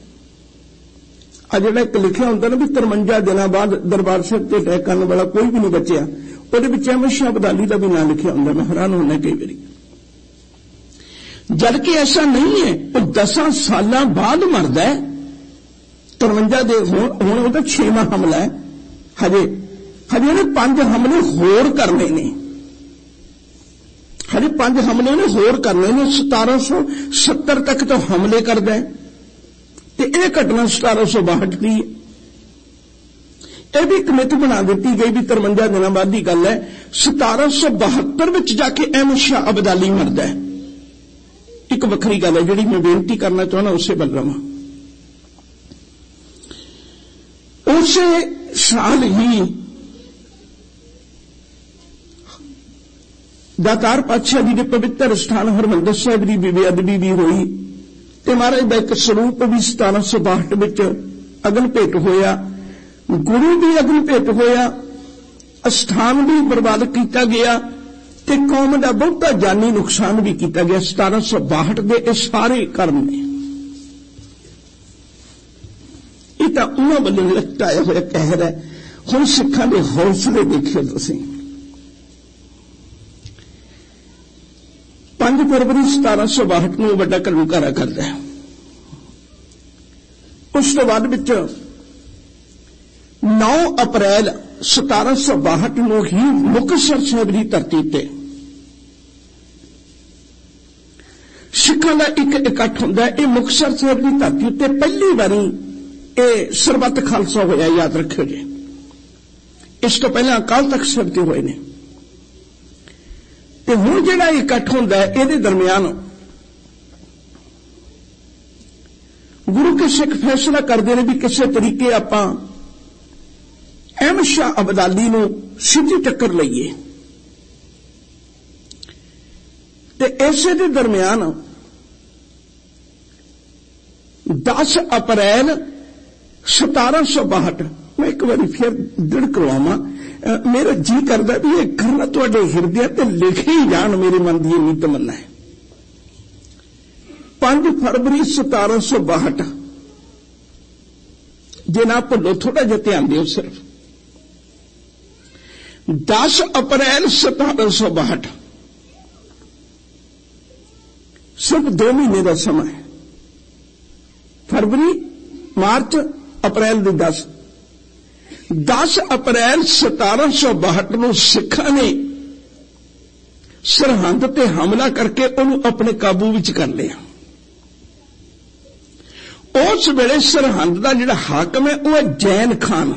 ਆ ਜਿਹੜਾ ਇੱਕ ਲਿਖਿਆ ਹੁੰਦਾ ਨਾ ਵੀ ਤਰਵੰਜਾ ਦਿਨਾਂ ਬਾਅਦ ਦਰਬਾਰ ਸਾਹਿਬ ਤੇ ਅਟੈਕ ਕਰਨ ਵਾਲਾ ਕੋਈ ਵੀ ਨਹੀਂ ਬਚਿਆ, ਉਹਦੇ ਵਿੱਚ ਅਹਿਮਦ ਸ਼ਾਹ ਅਬਦਾਲੀ ਦਾ ਵੀ ਨਾਂ ਲਿਖਿਆ ਹੁੰਦਾ। ਮੈਂ ਹੈਰਾਨ ਹੁੰਦਾ ਕਈ ਵਾਰੀ, ਜਦਕਿ ਐਸਾ ਨਹੀਂ ਹੈ। ਉਹ ਦਸਾਂ ਸਾਲਾਂ ਬਾਅਦ ਮਰਦਾ ਹੈ। ਤਰਵੰਜਾ ਦੇ ਹੁਣ ਉਹਦਾ ਛੇਵਾਂ ਹਮਲਾ ਹੈ। ਹਜੇ ਹਜੇ ਉਹਨੇ ਪੰਜ ਹਮਲੇ ਹੋਰ ਕਰਨੇ ਨੇ, ਹਜੇ ਪੰਜ ਹਮਲੇ ਉਹਨੇ ਹੋਰ ਕਰਨੇ ਨੇ। ਸਤਾਰਾਂ ਸੌ ਸੱਤਰ ਤੱਕ ਤਾਂ ਹਮਲੇ ਕਰਦਾ ਹੈ ਤੇ ਇਹ ਘਟਨਾ ਸਤਾਰਾਂ ਸੌ ਬਾਹਠ ਦੀ ਹੈ। ਇਹ ਵੀ ਇੱਕ ਮਿੱਥ ਬਣਾ ਦਿੱਤੀ ਗਈ ਵੀ ਤਰਵੰਜਾ ਦਿਨਾਂ ਬਾਅਦ ਦੀ ਗੱਲ ਹੈ। ਸਤਾਰਾਂ ਸੌ ਬਹੱਤਰ ਵਿੱਚ ਜਾ ਕੇ ਅਹਿਮਦ ਸ਼ਾਹ ਅਬਦਾਲੀ ਮਰਦਾ ਹੈ। ਇੱਕ ਵੱਖਰੀ ਗੱਲ ਹੈ ਜਿਹੜੀ ਮੈਂ ਬੇਨਤੀ ਕਰਨਾ ਚਾਹੁੰਦਾ, ਉਸੇ ਵੱਲ ਰਵਾਂ। ਉਸੇ ਸਾਲ ਹੀ ਦਾਤਾਰ ਪਾਤਸ਼ਾਹ ਜੀ ਦੇ ਪਵਿੱਤਰ ਸਥਾਨ ਹਰਿਮੰਦਰ ਸਾਹਿਬ ਦੀ ਬੇਅਦਬੀ ਵੀ ਹੋਈ ਤੇ ਮਹਾਰਾਜ ਦਾ ਇੱਕ ਸਰੂਪ ਵੀ ਸਤਾਰਾਂ ਸੌ ਬਾਹਠ ਵਿੱਚ ਅਗਨ ਭੇਟ ਹੋਇਆ, ਗੁਰੂ ਵੀ ਅਗਨ ਭੇਟ ਹੋਇਆ, ਅਸਥਾਨ ਵੀ ਬਰਬਾਦ ਕੀਤਾ ਗਿਆ ਤੇ ਕੌਮ ਦਾ ਬਹੁਤਾ ਜਾਨੀ ਨੁਕਸਾਨ ਵੀ ਕੀਤਾ ਗਿਆ। ਸਤਾਰਾਂ ਸੌ ਬਾਹਠ ਦੇ ਇਹ ਸਾਰੇ ਕਰਮ ਨੇ। ਇਹ ਤਾਂ ਉਹਨਾਂ ਵੱਲੋਂ ਲਟਾਇਆ ਹੋਇਆ ਕਹਿਰ ਹੈ। ਹੁਣ ਸਿੱਖਾਂ ਦੇ ਹੌਸਲੇ ਦੇਖਿਓ ਤੁਸੀਂ। ਪੰਜ ਫਰਵਰੀ ਸਤਾਰਾਂ ਸੌ ਬਾਹਠ ਨੂੰ ਵੱਡਾ ਘੱਲੂਘਾਰਾ ਕਰਦਾ ਹੈ। ਉਸ ਤੋਂ ਬਾਅਦ ਵਿੱਚ ਨੌਂ ਅਪ੍ਰੈਲ ਸਤਾਰਾਂ ਸੌ ਬਾਹਠ ਨੂੰ ਹੀ ਮੁਕਤਸਰ ਸਾਹਿਬ ਦੀ ਧਰਤੀ ਤੇ ਸਿੱਖਾਂ ਦਾ ਇੱਕ ਇਕੱਠ ਹੁੰਦਾ ਹੈ। ਇਹ ਮੁਕਤਸਰ ਸਾਹਿਬ ਦੀ ਧਰਤੀ ਉੱਤੇ ਪਹਿਲੀ ਵਾਰੀ ਇਹ ਸਰਬੱਤ ਖਾਲਸਾ ਹੋਇਆ, ਯਾਦ ਰੱਖਿਓ ਜੀ। ਇਸ ਤੋਂ ਪਹਿਲਾਂ ਅਕਾਲ ਤਖਤ ਸਾਹਿਬ ਤੇ ਹੋਏ ਨੇ। ਤੇ ਹੁਣ ਜਿਹੜਾ ਇਕੱਠ ਹੁੰਦਾ ਹੈ, ਇਹਦੇ ਦਰਮਿਆਨ ਗੁਰੂ ਕੇ ਸਿੱਖ ਫੈਸਲਾ ਕਰਦੇ ਨੇ ਵੀ ਕਿਸੇ ਤਰੀਕੇ ਆਪਾਂ ਅਹਿਮਦ ਸ਼ਾਹ ਅਬਦਾਲੀ ਨੂੰ ਸਿੱਧੀ ਟੱਕਰ ਲਈਏ। ਤੇ ਇਸੇ ਦੇ ਦਰਮਿਆਨ ਦਸ ਅਪ੍ਰੈਲ ਸਤਾਰਾਂ ਸੌ ਬਾਹਠ, ਮੈਂ ਇੱਕ ਵਾਰੀ ਫਿਰ ਦ੍ਰਿੜ ਕਰਵਾਵਾਂ, ਮੇਰਾ ਜੀ ਕਰਦਾ ਵੀ ਇਹ ਕਰਨਾ ਤੁਹਾਡੇ ਹਿਰਦਿਆਂ ਤੇ ਲਿਖੇ ਹੀ ਜਾਣ। ਮੇਰੇ ਮਨ ਦੀ ਇੰਨੀ ਤਮੰਨਾ ਹੈ। ਪੰਜ ਫਰਵਰੀ ਸਤਾਰਾਂ ਸੌ ਬਾਹਠ, ਜੇ ਨਾ ਭੁੱਲੋ, ਥੋੜਾ ਜਿਹਾ ਧਿਆਨ ਦਿਓ ਸਿਰਫ। ਦਸ ਅਪ੍ਰੈਲ ਸਤਾਰਾਂ ਸੌ ਬਾਹਠ, ਸਿਰਫ ਦੋ ਮਹੀਨੇ ਦਾ ਸਮਾਂ ਹੈ। ਫਰਵਰੀ, ਮਾਰਚ, ਅਪ੍ਰੈਲ ਦੀ ਦਸ ਦਸ ਅਪ੍ਰੈਲ ਸਤਾਰਾਂ ਸੌ ਬਾਹਠ ਨੂੰ ਸਿੱਖਾਂ ਨੇ ਸਰਹੰਦ ਤੇ ਹਮਲਾ ਕਰਕੇ ਉਹਨੂੰ ਆਪਣੇ ਕਾਬੂ ਵਿੱਚ ਕਰ ਲਿਆ। ਉਸ ਵੇਲੇ ਸਰਹੰਦ ਦਾ ਜਿਹੜਾ ਹਾਕਮ ਹੈ ਉਹ ਹੈ ਜੈਨ ਖਾਨ।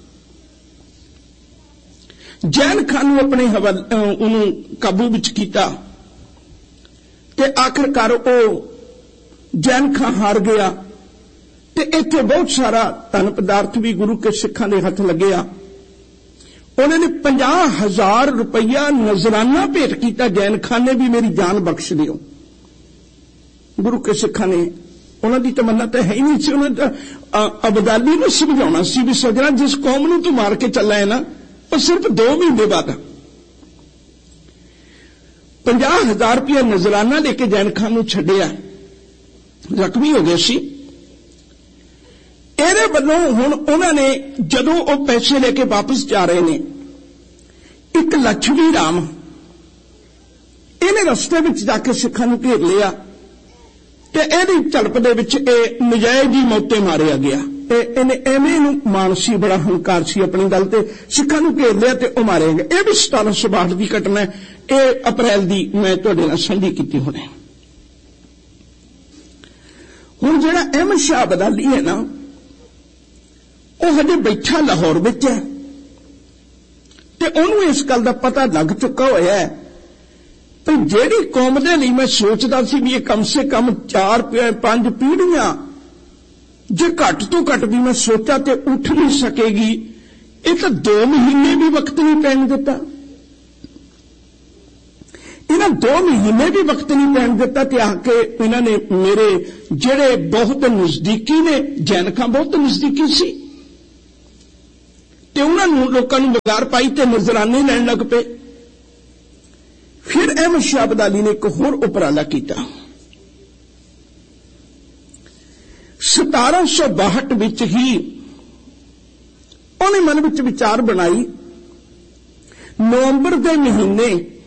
ਜੈਨ ਖਾਨ ਨੂੰ ਆਪਣੇ ਹਵਾਲੇ ਉਹਨੂੰ ਕਾਬੂ ਵਿੱਚ ਕੀਤਾ ਤੇ ਆਖਰਕਾਰ ਉਹ ਜੈਨ ਖਾਨ ਹਾਰ ਗਿਆ ਤੇ ਇੱਥੇ ਬਹੁਤ ਸਾਰਾ ਧਨ ਪਦਾਰਥ ਵੀ ਗੁਰੂ ਕੇ ਸਿੱਖਾਂ ਦੇ ਹੱਥ ਲੱਗਿਆ। ਉਹਨਾਂ ਨੇ ਪੰਜਾਹ ਹਜ਼ਾਰ ਰੁਪਈਆ ਨਜ਼ਰਾਨਾ ਭੇਟ ਕੀਤਾ। ਜੈਨ ਖਾਨ ਨੇ ਵੀ ਮੇਰੀ ਜਾਨ ਬਖਸ਼ ਦਿਓ। ਗੁਰੂ ਕੇ ਸਿੱਖਾਂ ਨੇ, ਉਹਨਾਂ ਦੀ ਤਮੰਨਾ ਤਾਂ ਹੈ ਹੀ ਨਹੀਂ ਸੀ। ਉਹਨਾਂ ਦਾ ਅਬਦਾਲੀ ਨੂੰ ਸਮਝਾਉਣਾ ਸੀ ਵੀ ਸਜਣਾ, ਜਿਸ ਕੌਮ ਨੂੰ ਤੂੰ ਮਾਰ ਕੇ ਚੱਲਾ ਹੈ ਨਾ, ਉਹ ਸਿਰਫ ਦੋ ਮਹੀਨੇ ਬਾਅਦ ਪੰਜਾਹ ਹਜ਼ਾਰ ਰੁਪਇਆ ਨਜ਼ਰਾਨਾ ਲੈ ਕੇ ਜੈਨ ਖਾਨ ਨੂੰ ਛੱਡਿਆ। ਜ਼ਖਮੀ ਹੋ ਗਏ ਸੀ। ਇਹਦੇ ਵੱਲੋਂ ਹੁਣ ਉਹਨਾਂ ਨੇ ਜਦੋਂ ਉਹ ਪੈਸੇ ਲੈ ਕੇ ਵਾਪਸ ਜਾ ਰਹੇ ਨੇ, ਇੱਕ ਲక్ష్ਮੀ ਰਾਮ ਇਹਨੇ ਰਸਤੇ ਵਿੱਚ ਜਾ ਕੇ ਸਿੱਖਾਂ ਨੂੰ ਘੇਰ ਲਿਆ ਤੇ ਇਹਦੀ ਝੜਪ ਦੇ ਵਿੱਚ ਇਹ ਨਜਾਇਜ਼ ਹੀ ਮੌਤੇ ਮਾਰਿਆ ਗਿਆ। ਤੇ ਇਹਨੇ ਐਵੇਂ ਨੂੰ ਮਾਣ ਸੀ, ਬੜਾ ਹੰਕਾਰ ਸੀ ਆਪਣੀ ਗੱਲ ਤੇ, ਸਿੱਖਾਂ ਨੂੰ ਘੇਰ ਲਿਆ ਤੇ ਉਹ ਮਾਰਿਆ ਗਿਆ। ਇਹ ਵੀ ਸਤਾਰਾਂ ਸੌ ਬਾਹਠ ਦੀ ਘਟਨਾ ਹੈ। ਇਹ ਅਪ੍ਰੈਲ ਦੀ ਮੈਂ ਤੁਹਾਡੇ ਨਾਲ ਸਾਂਝੀ ਕੀਤੀ ਹੁਣੇ। ਹੁਣ ਜਿਹੜਾ ਅਹਿਮਦ ਸ਼ਾਹ ਅਬਦਾਲੀ ਹੈ ਨਾ, ਉਹ ਹਜੇ ਬੈਠਾ ਲਾਹੌਰ ਵਿੱਚ ਹੈ ਤੇ ਉਹਨੂੰ ਇਸ ਗੱਲ ਦਾ ਪਤਾ ਲੱਗ ਚੁੱਕਾ ਹੋਇਆ ਹੈ ਤੇ ਜਿਹੜੀ ਕੌਮ ਦੇ ਲਈ ਮੈਂ ਸੋਚਦਾ ਸੀ ਵੀ ਇਹ ਕਮ ਸੇ ਕਮ ਚਾਰ ਪੰਜ ਪੀੜ੍ਹੀਆਂ ਜੇ ਘੱਟ ਤੋਂ ਘੱਟ ਵੀ ਮੈਂ ਸੋਚਿਆ ਤੇ ਉੱਠ ਨਹੀਂ ਸਕੇਗੀ, ਇਹ ਤਾਂ ਦੋ ਮਹੀਨੇ ਵੀ ਵਕਤ ਨਹੀਂ ਪੈਣ ਦਿੱਤਾ। इन्हां दो महीने भी वक्त नहीं पैण दिता ते आके इन्हां ने मेरे जेड़े बहुत नजदीकी ने जैनकां बहुत नजदीकी सी ते उन्हां नूं लोकां नूं बगार पाई ते नजराने लैण लग पे। फिर अहमद शाह अब्दाली ने एक होर उपराला किया। सतारह सौ बाहठ विच ही उन्हें मन विच विचार बनाई, नवंबर के महीने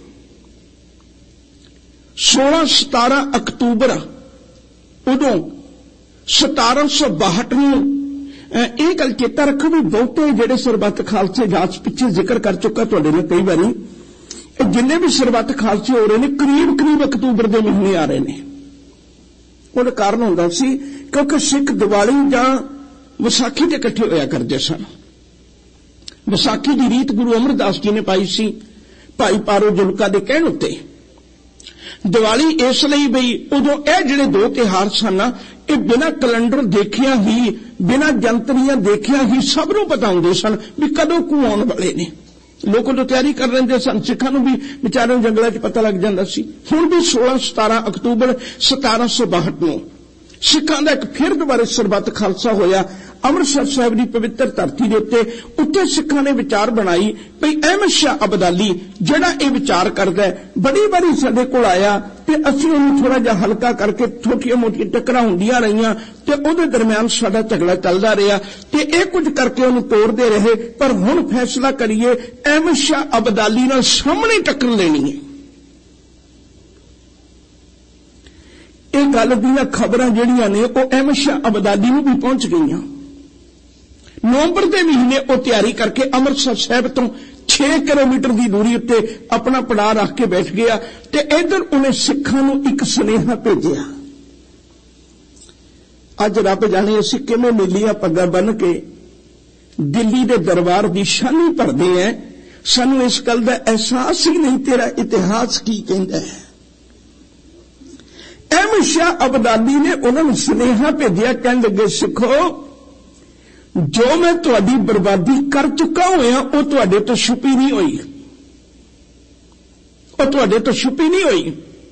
सोलह सतारह अक्तूबर उदों सतारह सौ बाहठ नूं यह गल चेता रखो भी बहुते जेडे सरबत खालसे जाच पिछे जिक्र कर चुका तुहाडे नाल कई बारी, जिन्ने भी सरबत खालसे हो रहे हैं करीब करीब अक्तूबर के महीने आ रहे हैं। ਉਹਦਾ ਕਾਰਨ ਹੁੰਦਾ ਸੀ क्योंकि सिख दिवाली ਜਾਂ विसाखी ते इकट्ठे होया करते सन। विसाखी की रीत गुरु अमरदास जी ने पाई सी भाई पारो जुलका के कहण उत्ते। दिवाली इसलिए बई उदों यह जिहड़े दो त्योहार सन ये बिना कैलेंडर देखिया ही बिना जंतरियां देखिया ही सब नूं पता हुंदे सन भी कदों कू आउण वाले ने। लोग तो तैयारी कर रहे सन, सिखां नूं भी विचारे जंगलों च पता लग जाता सी। हुण भी सोलह सतारह अक्तूबर सतारह सौ बाहठ नूं सिखां दा एक फिर दोबारा सरबत खालसा होया अमृतसर साहिब की पवित्र धरती के उत्ते। उत्ते सिखां ने विचार बनाई भई अहमद शाह अब्दाली जिहड़ा ये विचार करदा है बड़ी बारी साडे कोल आया ते असीं उहनूं थोड़ा जिहा हल्का करके छोटियां मोटियां टकरां हुंदियां रहियां ते उहदे दरम्यान साडा झगड़ा चलदा रहा ते इह कुछ करके उहनूं तोड़दे रहे। पर हुण फैसला करिए अहमद शाह अब्दाली नाल सामने टक्कर लेनी है। इह गल दीयां खबरां जिहड़ियां ने ओह अहमद शाह अब्दाली नूं भी पहुंच गईयां। नवंबर के महीने वो तैयारी करके अमृतसर साहिब तो छे किलोमीटर की दूरी उत्ते अपना पड़ाव रख के बैठ गया ते इधर उन्हें सिखां नूं एक सुनेहा भेजिया। अज रब जाने असीं किवें नीलियां पग्गां बन के दिल्ली दे दरबार की शानी भरदे हैं, सानूं इस गल दा एहसास ही नहीं तेरा इतिहास की कहंदा है। अहमद शाह अब्दाली ने उन्हां नूं सुनेहा भेजिया, कहण लगे सिखो जो मैं तुहाडी बर्बादी कर चुका होया वो तुहाडे तो छुपी नहीं हुई, वो तुहाडे तो छुपी नहीं हुई।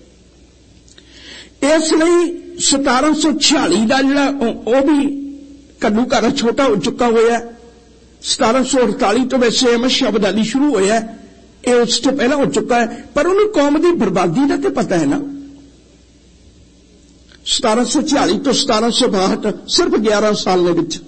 इसलिए सतारह सौ छियाली का जिहड़ा वो भी कड्डू घर छोटा हो चुका होया। सतारह सौ अड़ताली तो वैसे अहमद शाह अब्दाली शुरू होया, ये उस तो पहला हो चुका है, पर उन्हें कौम की बर्बादी का तो पता है ना। सतारह सौ छियाली तो सतारह सौ बाहठ सिर्फ ग्यारह साल के विच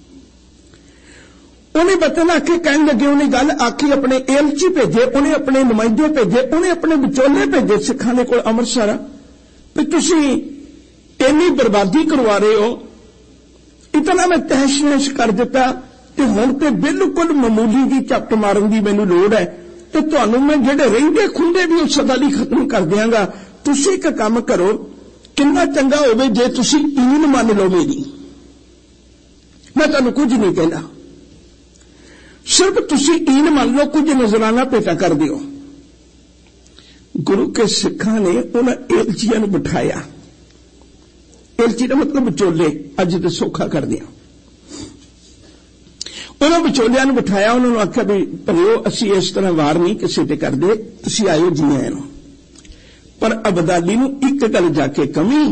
उन्हें बतन आके कहने लगे, उन्हें गल आखी अपने एलची भेजे, उन्हें अपने नुमाइंदे भेजे, उन्हें अपने विचोले भेजे सिखां दे कोल अमृतसर भी तुसीं इन्नी बर्बादी करवा रहे हो, इतना मैं तहश नहश कर दिता ते हुण ते बिल्कुल मामूली जी झपट मारन की मैनूं लोड़ है ते तुहानूं मैं जिहड़े रहिंदे खुंदे भी उस सदा लई खत्म कर दियांगा। तुसीं इक काम करो, किन्ना चंगा होवे जे तुसीं ईन मन लो मेरी, मैं तुहानूं कुछ नहीं कहना, सिर्फ तुसीं ईन मान लो, कुछ नजराना भेटा कर दिओ। गुरु के सिखां ने उन्हां एलचियां नूं बिठाया, एलची का मतलब विचोले, अज तो सौखा कर दिया। उन्होंने विचोलियां नूं बिठाया, उन्होंने आख्या भी भरियो असीं इस तरह वार नहीं किसी ते करदे, तुसीं आयो जी आए नो। पर अब्दाली नूं एक गल जाके कमी,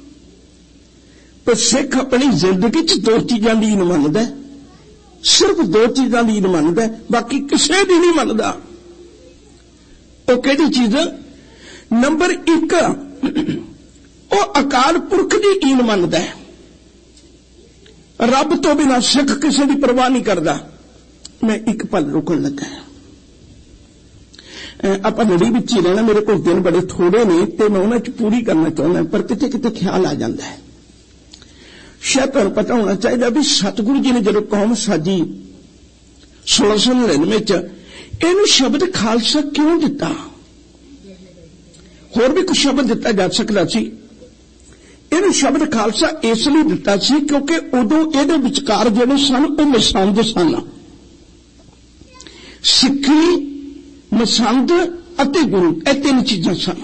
पर सिख अपनी जिंदगी च दो चीजां दी ईन मनदा है, सिर्फ दो चीजां दी ईन मनदा है, बाकी किसी दी नहीं मनदा। वो किहड़ी चीज? नंबर एक, वो अकाल पुरख दी ईन मनदा है, रब तो बिना सिख किसी की परवाह नहीं करता। मैं एक पल रुकन लगा, आप लड़ी विच ही रहना, मेरे को दिन बड़े थोड़े ने ते मैं उन्हां च पूरी करना चाहुंदा, पर किते किते ख्याल आ जाता है। शायद तुहानूं पता होना चाहिए भी सतगुरु जी ने जदों कौम साजी सोलह सौ नड़िनवे च इहनूं शब्द खालसा क्यों दिता? होर भी कुछ शब्द दिता जा सकता सी, इहनूं शब्द खालसा इसलिए दिता सी क्योंकि उदों इहदे विचकार जिहड़े सन वो मसंद सन, सिक्खी मसंद अते गुरु, ये तीन चीजां सन।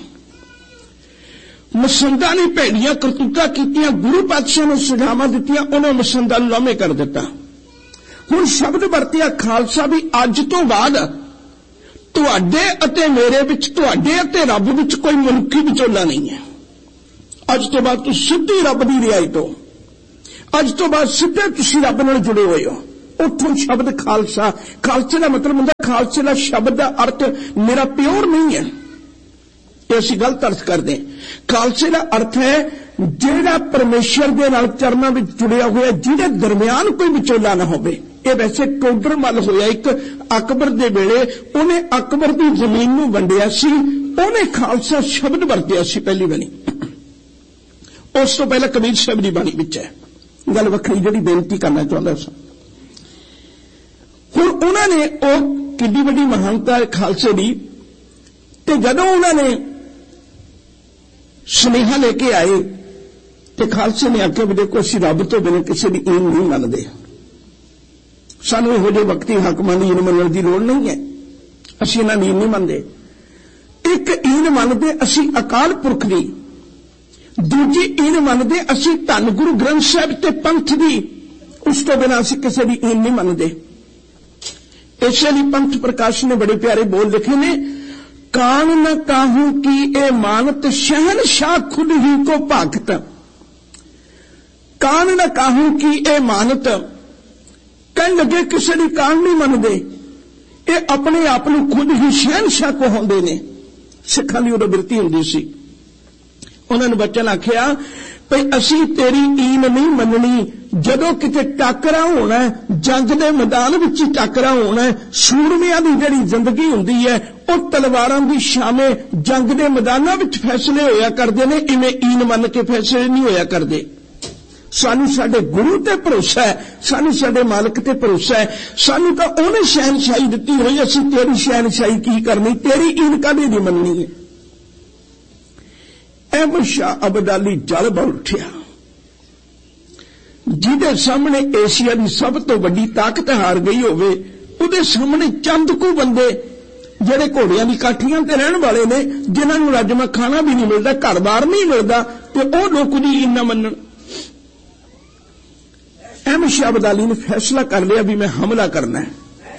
मसंदा ने भैड़ियां करतूतां कीतियां, गुरु पातशाह ने सुझावां दित्तियां, उन्हें मसंदा नूं लामे कर दिता। हुण शब्द वरतिया खालसा भी अज तो बाद तुहाडे अते मेरे विच, तुहाडे अते रब विच कोई मनुखी विचोला नहीं है। अज तो बाद तुसीं सीधी रब दी रिहाई तो, अज तो बाद सीधे तुसीं रब नाल जुड़े हुए हो। उठो शब्द खालसा, खालसे का मतलब होंदा, खालसे का शब्द का अर्थ मेरा प्योर नहीं है, ये असीं गलत अर्थ करते हैं। खालसे का अर्थ है जिहड़ा परमेश्वर दे नाल चरनां विच जुड़िया होया, जिहदे दरमियान कोई विचोला ना होवे। ये वैसे टोडर मल होया एक अकबर दे वेले, उहने अकबर दी जमीन नूं वंडिया सी, उहने खालसा शब्द वरतिया सी पहली वारी। उस तो पहले कबीर साहब दी बाणी विच है गल वखरी जिहड़ी बेनती करना चाहुंदा सी। हुण उन्होंने ओ किड्डी वड्डी महानता खालसे दी, ते जदों उन्होंने सुनेहा लेके आए ते खालसे ने आख्या भी देखो असीं रब तो बिना किसी की ईन नहीं मनते, सानू इहो जिहे वक्ती हाकमां दी ईन मनण दी लोड़ नहीं है, असीं इन्हां दी ईन नहीं मनते। एक ईन मनते असीं अकाल पुरख दी, दूजी ईन मनते असीं धन गुरु ग्रंथ साहिब ते पंथ दी, उस तो बिना असीं किसी की ईन नहीं मनते। इसलिए पंथ प्रकाश ने बड़े प्यारे बोल लिखे ने, कान न काहू की ए मानत शहनशाह खुद ही को भागत। कान न काहू की ए मानत, कहन लगे किसी की कान नहीं मनते, ये अपने आप को खुद ही शहनशाह कहाउंदे ने। सिखां दी उदों बिरती हुंदी सी, उन्होंने बच्चन आख्या भई असीं तेरी ईन नहीं मननी, जदों किते टाकरा होना है, जंग दे मैदान विच टाकरा होना है, सूरमियां दी जिहड़ी जिंदगी हुंदी है ਉਹ तलवारां दी शामे जंग दे मैदानां विच फैसले होया करदे ने, इवें ईन मन के फैसले नहीं होया करदे। सानू साडे गुरु ते भरोसा है, सानू साडे मालिक ते भरोसा है, सानू तां उहने शहनशाही दित्ती होई, असीं तेरी शहनशाही की करनी, तेरी ईन काहदे दी मननी है। अहमद शाह अब्दाली जल बल उठिया, जिहदे सामने एशिया की सब तो वड्डी ताकत हार गई होवे, उहदे सामने चंद को बंदे जिहड़े घोड़ियां दी काठियां ते रहण वाले ने, जिन्हां नूं रजमा खाना भी नहीं मिलदा, घर बार नहीं मिलदा, ते ओह लोक दी ईन ना मनण। अहमद शाह अब्दाली ने फैसला कर लिया भी मैं हमला करना है।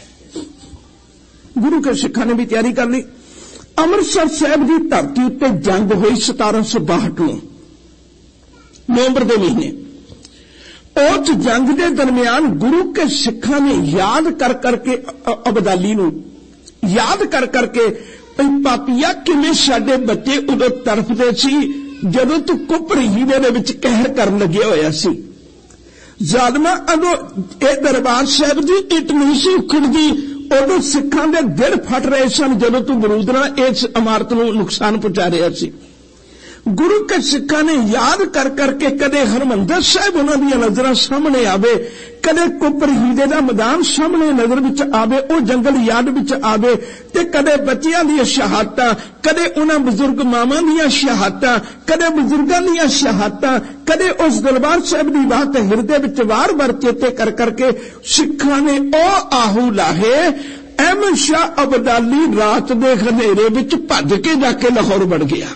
गुरु के सिखां ने भी तैयारी कर ली। अमृतसर साहब की धरती उत्ते जंग हुई सतारा सौ बाहठ में नवंबर के महीने। उस जंग के दरमियान गुरु के सिखां ने याद कर करके अब्दाली नूं याद कर करके पापिया किवें साडे बच्चे उदों तरफदे सी जदों तू कुपरी हीरे दे विच कहर करन लग्या होया सी। जालमा अदों ए दरबार साहब दी इट नहीं सी उखड़दी, उदों सिखां दे दिल फट रहे सन जदों तू बरूद नाल इस इमारत नूं नुकसान पहुंचा रहा सी। गुरु के सिखां ने याद कर करके कदे हरमंदर साहब उन्हां दी नज़रां सामने आवे, कदे कुपर हीरे दा मैदान सामने नज़र विच आवे, ओ जंगल याद विच आवे, ते कदे बच्चियां दी शहादतां, कदे उन्हां बुजुर्ग मावां दी शहादतां, कदे बुजुर्गां दी शहादतां, कदे उस दरबार साहब दी बात हिरदे विच वार वार चेते कर करके सिखां ने ओ आहू लाहे। अहमद शाह अब्दाली रात दे हनेरे विच भज के जाके लाहौर बढ़ गया,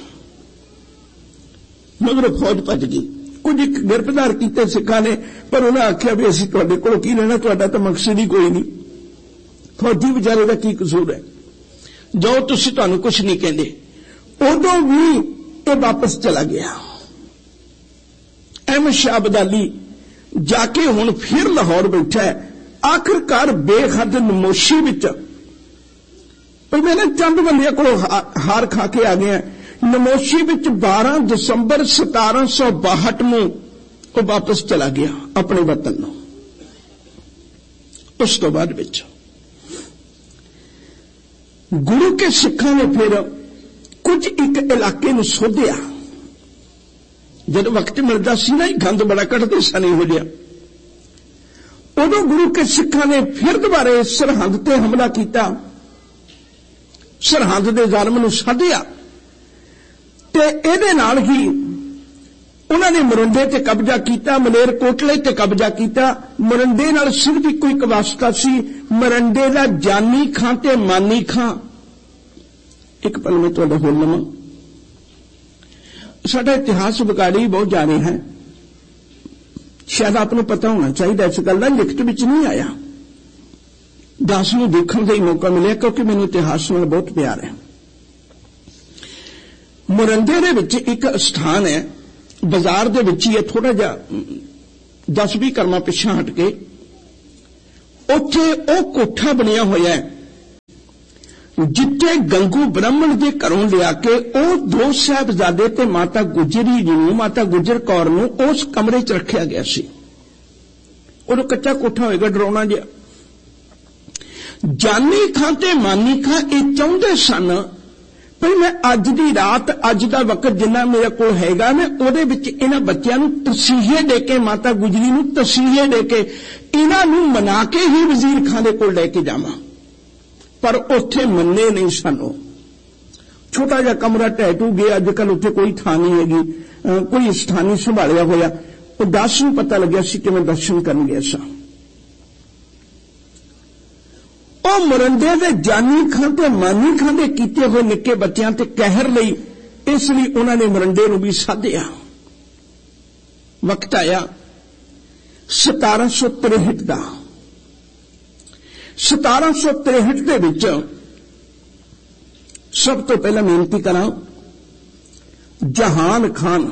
मगर फौज भज गई। कुछ गिरफ्तार किए सिखां ने, पर उन्हें आख्या भी असीं तुहाडे कोल की लेना, तुहाडा तां मकसद ही कोई नहीं, फौजी बेचारे का की कसूर है, जाओ तुसीं तुहानूं कुछ नहीं कहंदे। उदों भी ये वापस चला गया। अहमद शाह अब्दाली जाके हुण फिर लाहौर बैठा है, आखिरकार बेहद नमोशी विच पर मैंने चंद बंदियां कोलों हार खा के आ गया। नमोशी विच बारह दिसंबर सतारा सौ बाहठ में वो वापस चला गया अपने वतन नूं। उस तो बाद विच गुरु के सिखां ने फिर कुछ एक इलाके नूं सोधिया, जब वक्त मिलता सी ना गंद बड़ा कढ़ते सन हो गया, उदों गुरु के सिखां ने फिर दोबारा सरहद ते हमला किया, सरहद दे जालम नूं सद्दिया ते इहदे नाल ही उन्होंने मरिंडे ते कब्जा किया, मलेरकोटले ते कब्जा किया। मरिंडे नाल सिर्फ ही कोई वास्ता सी, मरिंडे दा जानी खां ते मानी खां। एक पल में तुहाडा होर लवां, साडा इतिहास विगाड़ी बहुत जा रहे हैं, शायद आपको पता होना चाहिए, इस गल का लिखत विच नहीं आया। दास नूं देखण दा ही मौका मिलिया, क्योंकि मैनूं इतिहास नाल बहुत प्यार है। मोरंगे दे विच एक स्थान है, बाजार दे विच ही है, थोड़ा जिहा दस भी कर्मा पिछा हट के, उत्थे ओ कोठा बनिया होया है जिथे गंगू ब्राह्मण के घरों लिया के ओ दो साहिबजादे ते माता गुजरी जी नूं, माता गुजर कौर नूं उस कमरे च रखिया गया सी। उदों कच्चा कोठा होएगा, डराउना जिहा। जानी खां ते मानी खां ये चाहुंदे सन भई मैं अज दी रात, अज दा वक्त जिन्ना मेरे कोल हैगा, मैं उहदे विच इन्हां बच्चिआं नूं तसीहे दे के, माता गुजरी नूं तसीहे दे के इन्हां नूं मना के ही वजीर खां दे कोल लैके जावां। पर उत्थे मन्ने नहीं सन। छोटा जिहा कमरा ढह टू गया, अजकल उत्थे कोई थां नहीं हैगी, कोई स्थान नहीं संभालिया होया। वो दास नूं पता लग्या सी कि मैं दर्शन करन गया सां। ओ मोरंगे दे जानी खां ते मानी खां दे कीते होए निक्के बच्चिआं ते कहर लई, इसलिए उन्हां ने मोरंगे नूं भी साधिया। वक्त आया सतारा सौ तिरहठ का। सतारा सौ तिरहठ के विच सब तो पहला बेनती करा, जहान खान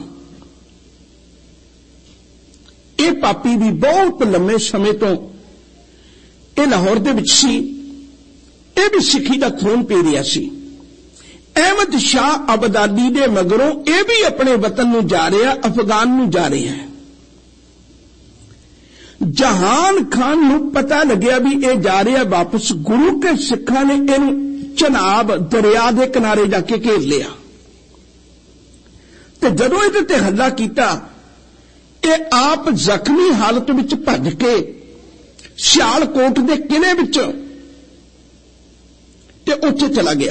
ये पापी भी बहुत लंबे समय तो ये लाहौर दे विच सी, ये भी सिखी का खून पी रहा सी। अहमद शाह अबदाली दे मगरों ये भी अपने वतन नूं जा रहा, अफगान नूं जा रहा है। जहान खान नूं पता लग्या भी ये जा रहा वापस, गुरु के सिखां ने इहनूं चनाब दरिया के किनारे जाके घेर लिया ते जदों इहदे ते हल्ला कीता, ये आप जख्मी हालत विच भज के सियालकोट के किले विच ते उत्थे चला गया।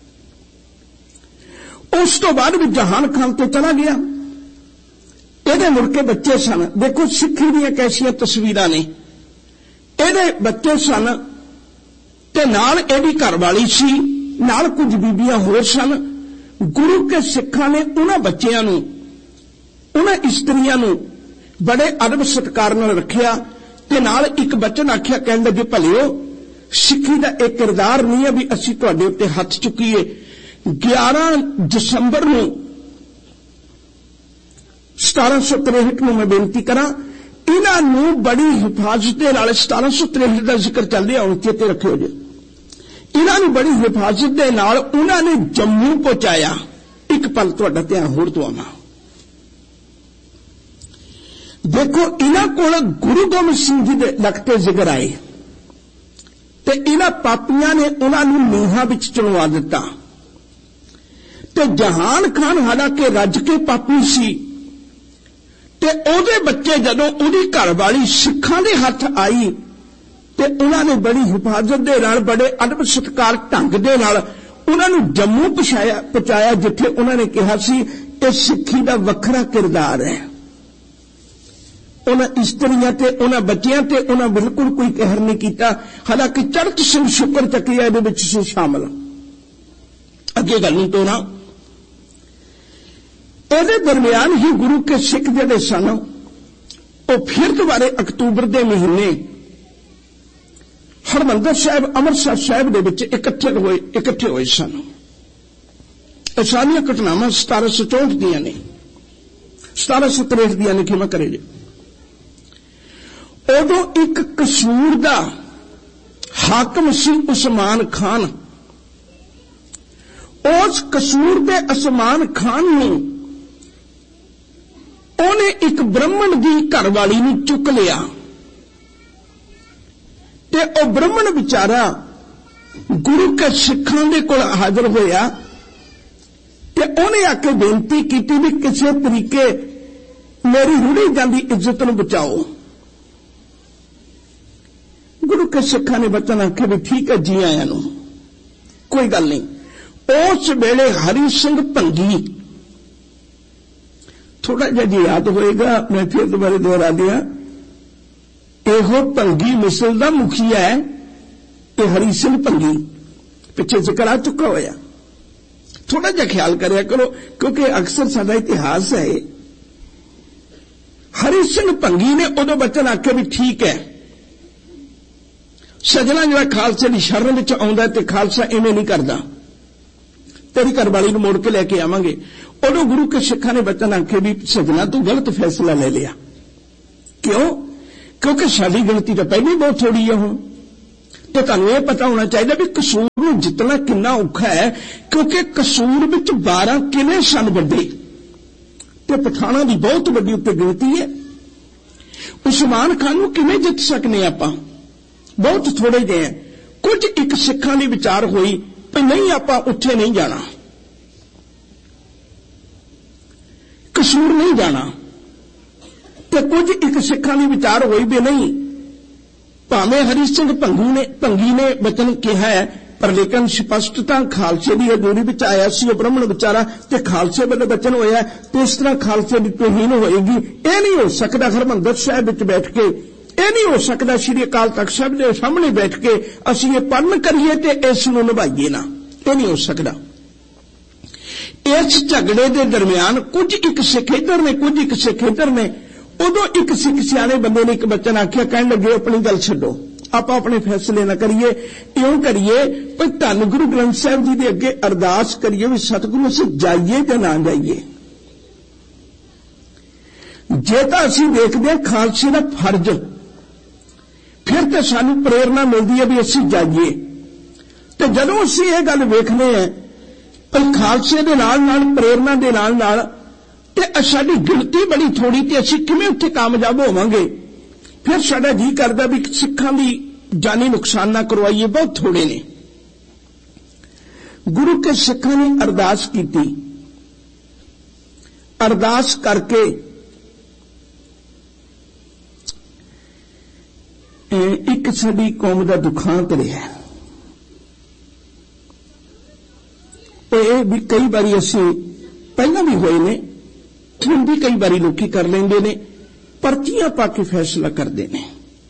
उस तो बाद भी जहान खान ते चला गया। ਇਹਦੇ मुड़के बच्चे सन। देखो सिखी ਦੀਆਂ कैसियां तस्वीरां ने। ਇਹਦੇ बच्चे सन ते नाल ਇਹਦੀ घरवाली सी, नाल कुछ बीबियां होर सन। गुरु के सिखां ने उन्हां बच्चियां नूं, उन्हां इस्त्रियां नूं बड़े अदब सत्कार नाल रखिया ते नाल एक बचन आख्या, कहण लगे भलिओ सिखी दा एक किरदार नहीं है भी असीं तुहाडे उत्ते हथ चुकीए। ग्यारह दिसंबर नूं सतारा सौ तिरहठ में मैं बेनती करा, इन्हां नूं बड़ी हिफाजत दे नाल, सतारा सौ तिरहठ का जिक्र चल रहा हुण चेते रखियो जी, इन्हां नूं बड़ी हिफाजत दे नाल उन्हां ने जम्मू पहुंचाया। एक पल तुहाडा ध्यान होर दवावां। देखो इन्हां कोल गुरु गोबिंद सिंह जी दे लखते जिगर आए ते इन्हां पापियां ने उन्हां नूं नीहां विच चुनवा दिता ते जहान खान हालांकि रज के पापी सी ते ओदे बच्चे जदों उहदी घरवाली सिखां दे हथ आई ते उन्हां ने बड़ी हिफाजत दे नाल, बड़े अदब सत्कार ढंग दे नाल उन्हां नूं जम्मू पहुंचाया पहुंचाया जिथे उन्हां ने कहा सी ये सिखी दा वखरा किरदार है। उन्हां इस्त्रियां ते उन्हां बच्चियां ते उन्हां बिल्कुल कोई कहर नहीं कीता। हालांकि चरत सिंह शुक्र चकिया इहदे विच सी शामिल। अगे गल नूं तोड़ा ਇਹਦੇ दरमियान ही गुरु के सिख ਜਿਹੜੇ सन वो फिर दोबारे अक्तूबर के महीने हरमंदर साहब अमृतसर साहब ਦੇ ਵਿੱਚ ਇਕੱਠੇ ਹੋਏ ਇਕੱਠੇ ਹੋਏ ਸਨ। ਇਹ ਸਾਰੀਆਂ ਘਟਨਾਵਾਂ सतारा सौ चौंठ ਦੀਆਂ ਨੇ, सतारा सौ तिरहठ ਦੀਆਂ ਨੇ, ਕਿਵੇਂ ਕਰੇ ਜੀ। ਉਦੋਂ ਇੱਕ ਕਸੂਰ ਦਾ ਹਾਕਮ ਸੀ ਉਸਮਾਨ ਖਾਨ। उस कसूर ਦੇ उस्मान खान ਨੂੰ ਉਹਨੇ ਇੱਕ ब्राह्मण ਦੀ ਘਰਵਾਲੀ ਨੂੰ ਚੁੱਕ ਲਿਆ ਤੇ ਉਹ ब्राह्मण ਵਿਚਾਰਾ गुरु के सिखां ਦੇ ਕੋਲ ਹਾਜ਼ਰ ਹੋਇਆ ਤੇ ਉਹਨੇ ਆ ਕੇ ਬੇਨਤੀ ਕੀਤੀ ਵੀ ਕਿਸੇ ਤਰੀਕੇ ਮੇਰੀ ਰੁੜੀ ਜਾਂਦੀ ਇੱਜ਼ਤ ਨੂੰ ਬਚਾਓ। गुरु के सिखां ने बचन आखे भी ठीक है जी आया ਨੂੰ, कोई गल नहीं। उस वेले हरि सिंह भंगी, थोड़ा जिहा जी याद होएगा, मैं फिर दोबारा दोहरा दिया, एहो भंगी मिसल दा मुखिया है, ये हरि सिंह भंगी पिछे जिक्र आ चुका होया। थोड़ा जिहा ख्याल करया करो क्योंकि अक्सर साडा इतिहास है। हरि सिंह भंगी ने उदों बचन आखे भी ठीक है, सजना जिहड़ा खालसे की शरण विच आउंदा ते खालसा इवें नहीं करदा, तेरी घरवाली नूं मोड़ के लैके आवांगे। उदों गुरु के सिखां ने वचन आखे भी सजना तू गलत फैसला ले लिया। क्यों? क्योंकि साडी गिणती तो पहले बहुत थोड़ी है। हुण तो तुहानूं यह पता होना चाहिए भी कसूर नूं जितना कितना औखा है, क्योंकि कसूर विच बारह किले सन वड्डे ते पठाणा की बहुत वड्डी उत्ते गिणती है। उस्मान खान नूं किवें जित सकने आपां? बहुत थोड़े जे हैं। कुछ एक सिखां दी विचार होई भी नहीं आपां उत्थे नहीं जाना, कसूर नहीं जाना, ते कुछ एक सिखां दी विचार होई भी नहीं। भावें हरि सिंह भंगू ने भंगी ने वचन कहा है, पर लेकिन स्पष्टता खालसे की हजूरी विच आया सी वो ब्राह्मण विचारा ते खालसे वाले वचन होया, तो इस तरह खालसे की तौहीन होएगी। यह नहीं हो सकता हरमंदर साहिब विच बैठ के, यह नहीं हो सकता श्री अकाल तख्त साहिब के सामने बैठ के असीं ये पढ़न करिए ते इस नूं निभाईए ना, यह नहीं हो सकता। इस झगड़े के दरमियान कुछ एक सिख इधर ने, कुछ एक सिख इधर ने। उदों एक सिख सियाणे बंदे ने एक वचन आख्या, कहन लगे अपनी गल छड्डो, आप अपने फैसले ना करिए, इउं करिए पर धन गुरु ग्रंथ साहिब जी के अगे अरदास करिए भी सतगुरु असीं जाइए या ना जाइए। जे तां असीं देखदे हां खालसे दा फर्ज, फिर तो सानूं प्रेरणा मिलदी है भी असीं जाइए। ते जदों असीं इह गल वेखने हैं पर खालसे दे नाल नाल प्रेरणा दे नाल नाल ते साडी गिणती बड़ी थोड़ी ते असीं किवें उत्थे कामयाब होवांगे, फिर साडा जी करदा भी सिखां दी जानी नुकसान ना करवाइए, बहुत थोड़े ने। गुरु के सिखां ने अरदास कीती, अरदास करके एक साडी कौम दा दुखांत रहा। ये भी कई बारी असीं पहला भी होए ने, हुण भी कई बारी लोकी कर लेंदे ने, पर्चियां पा के फैसला करते हैं।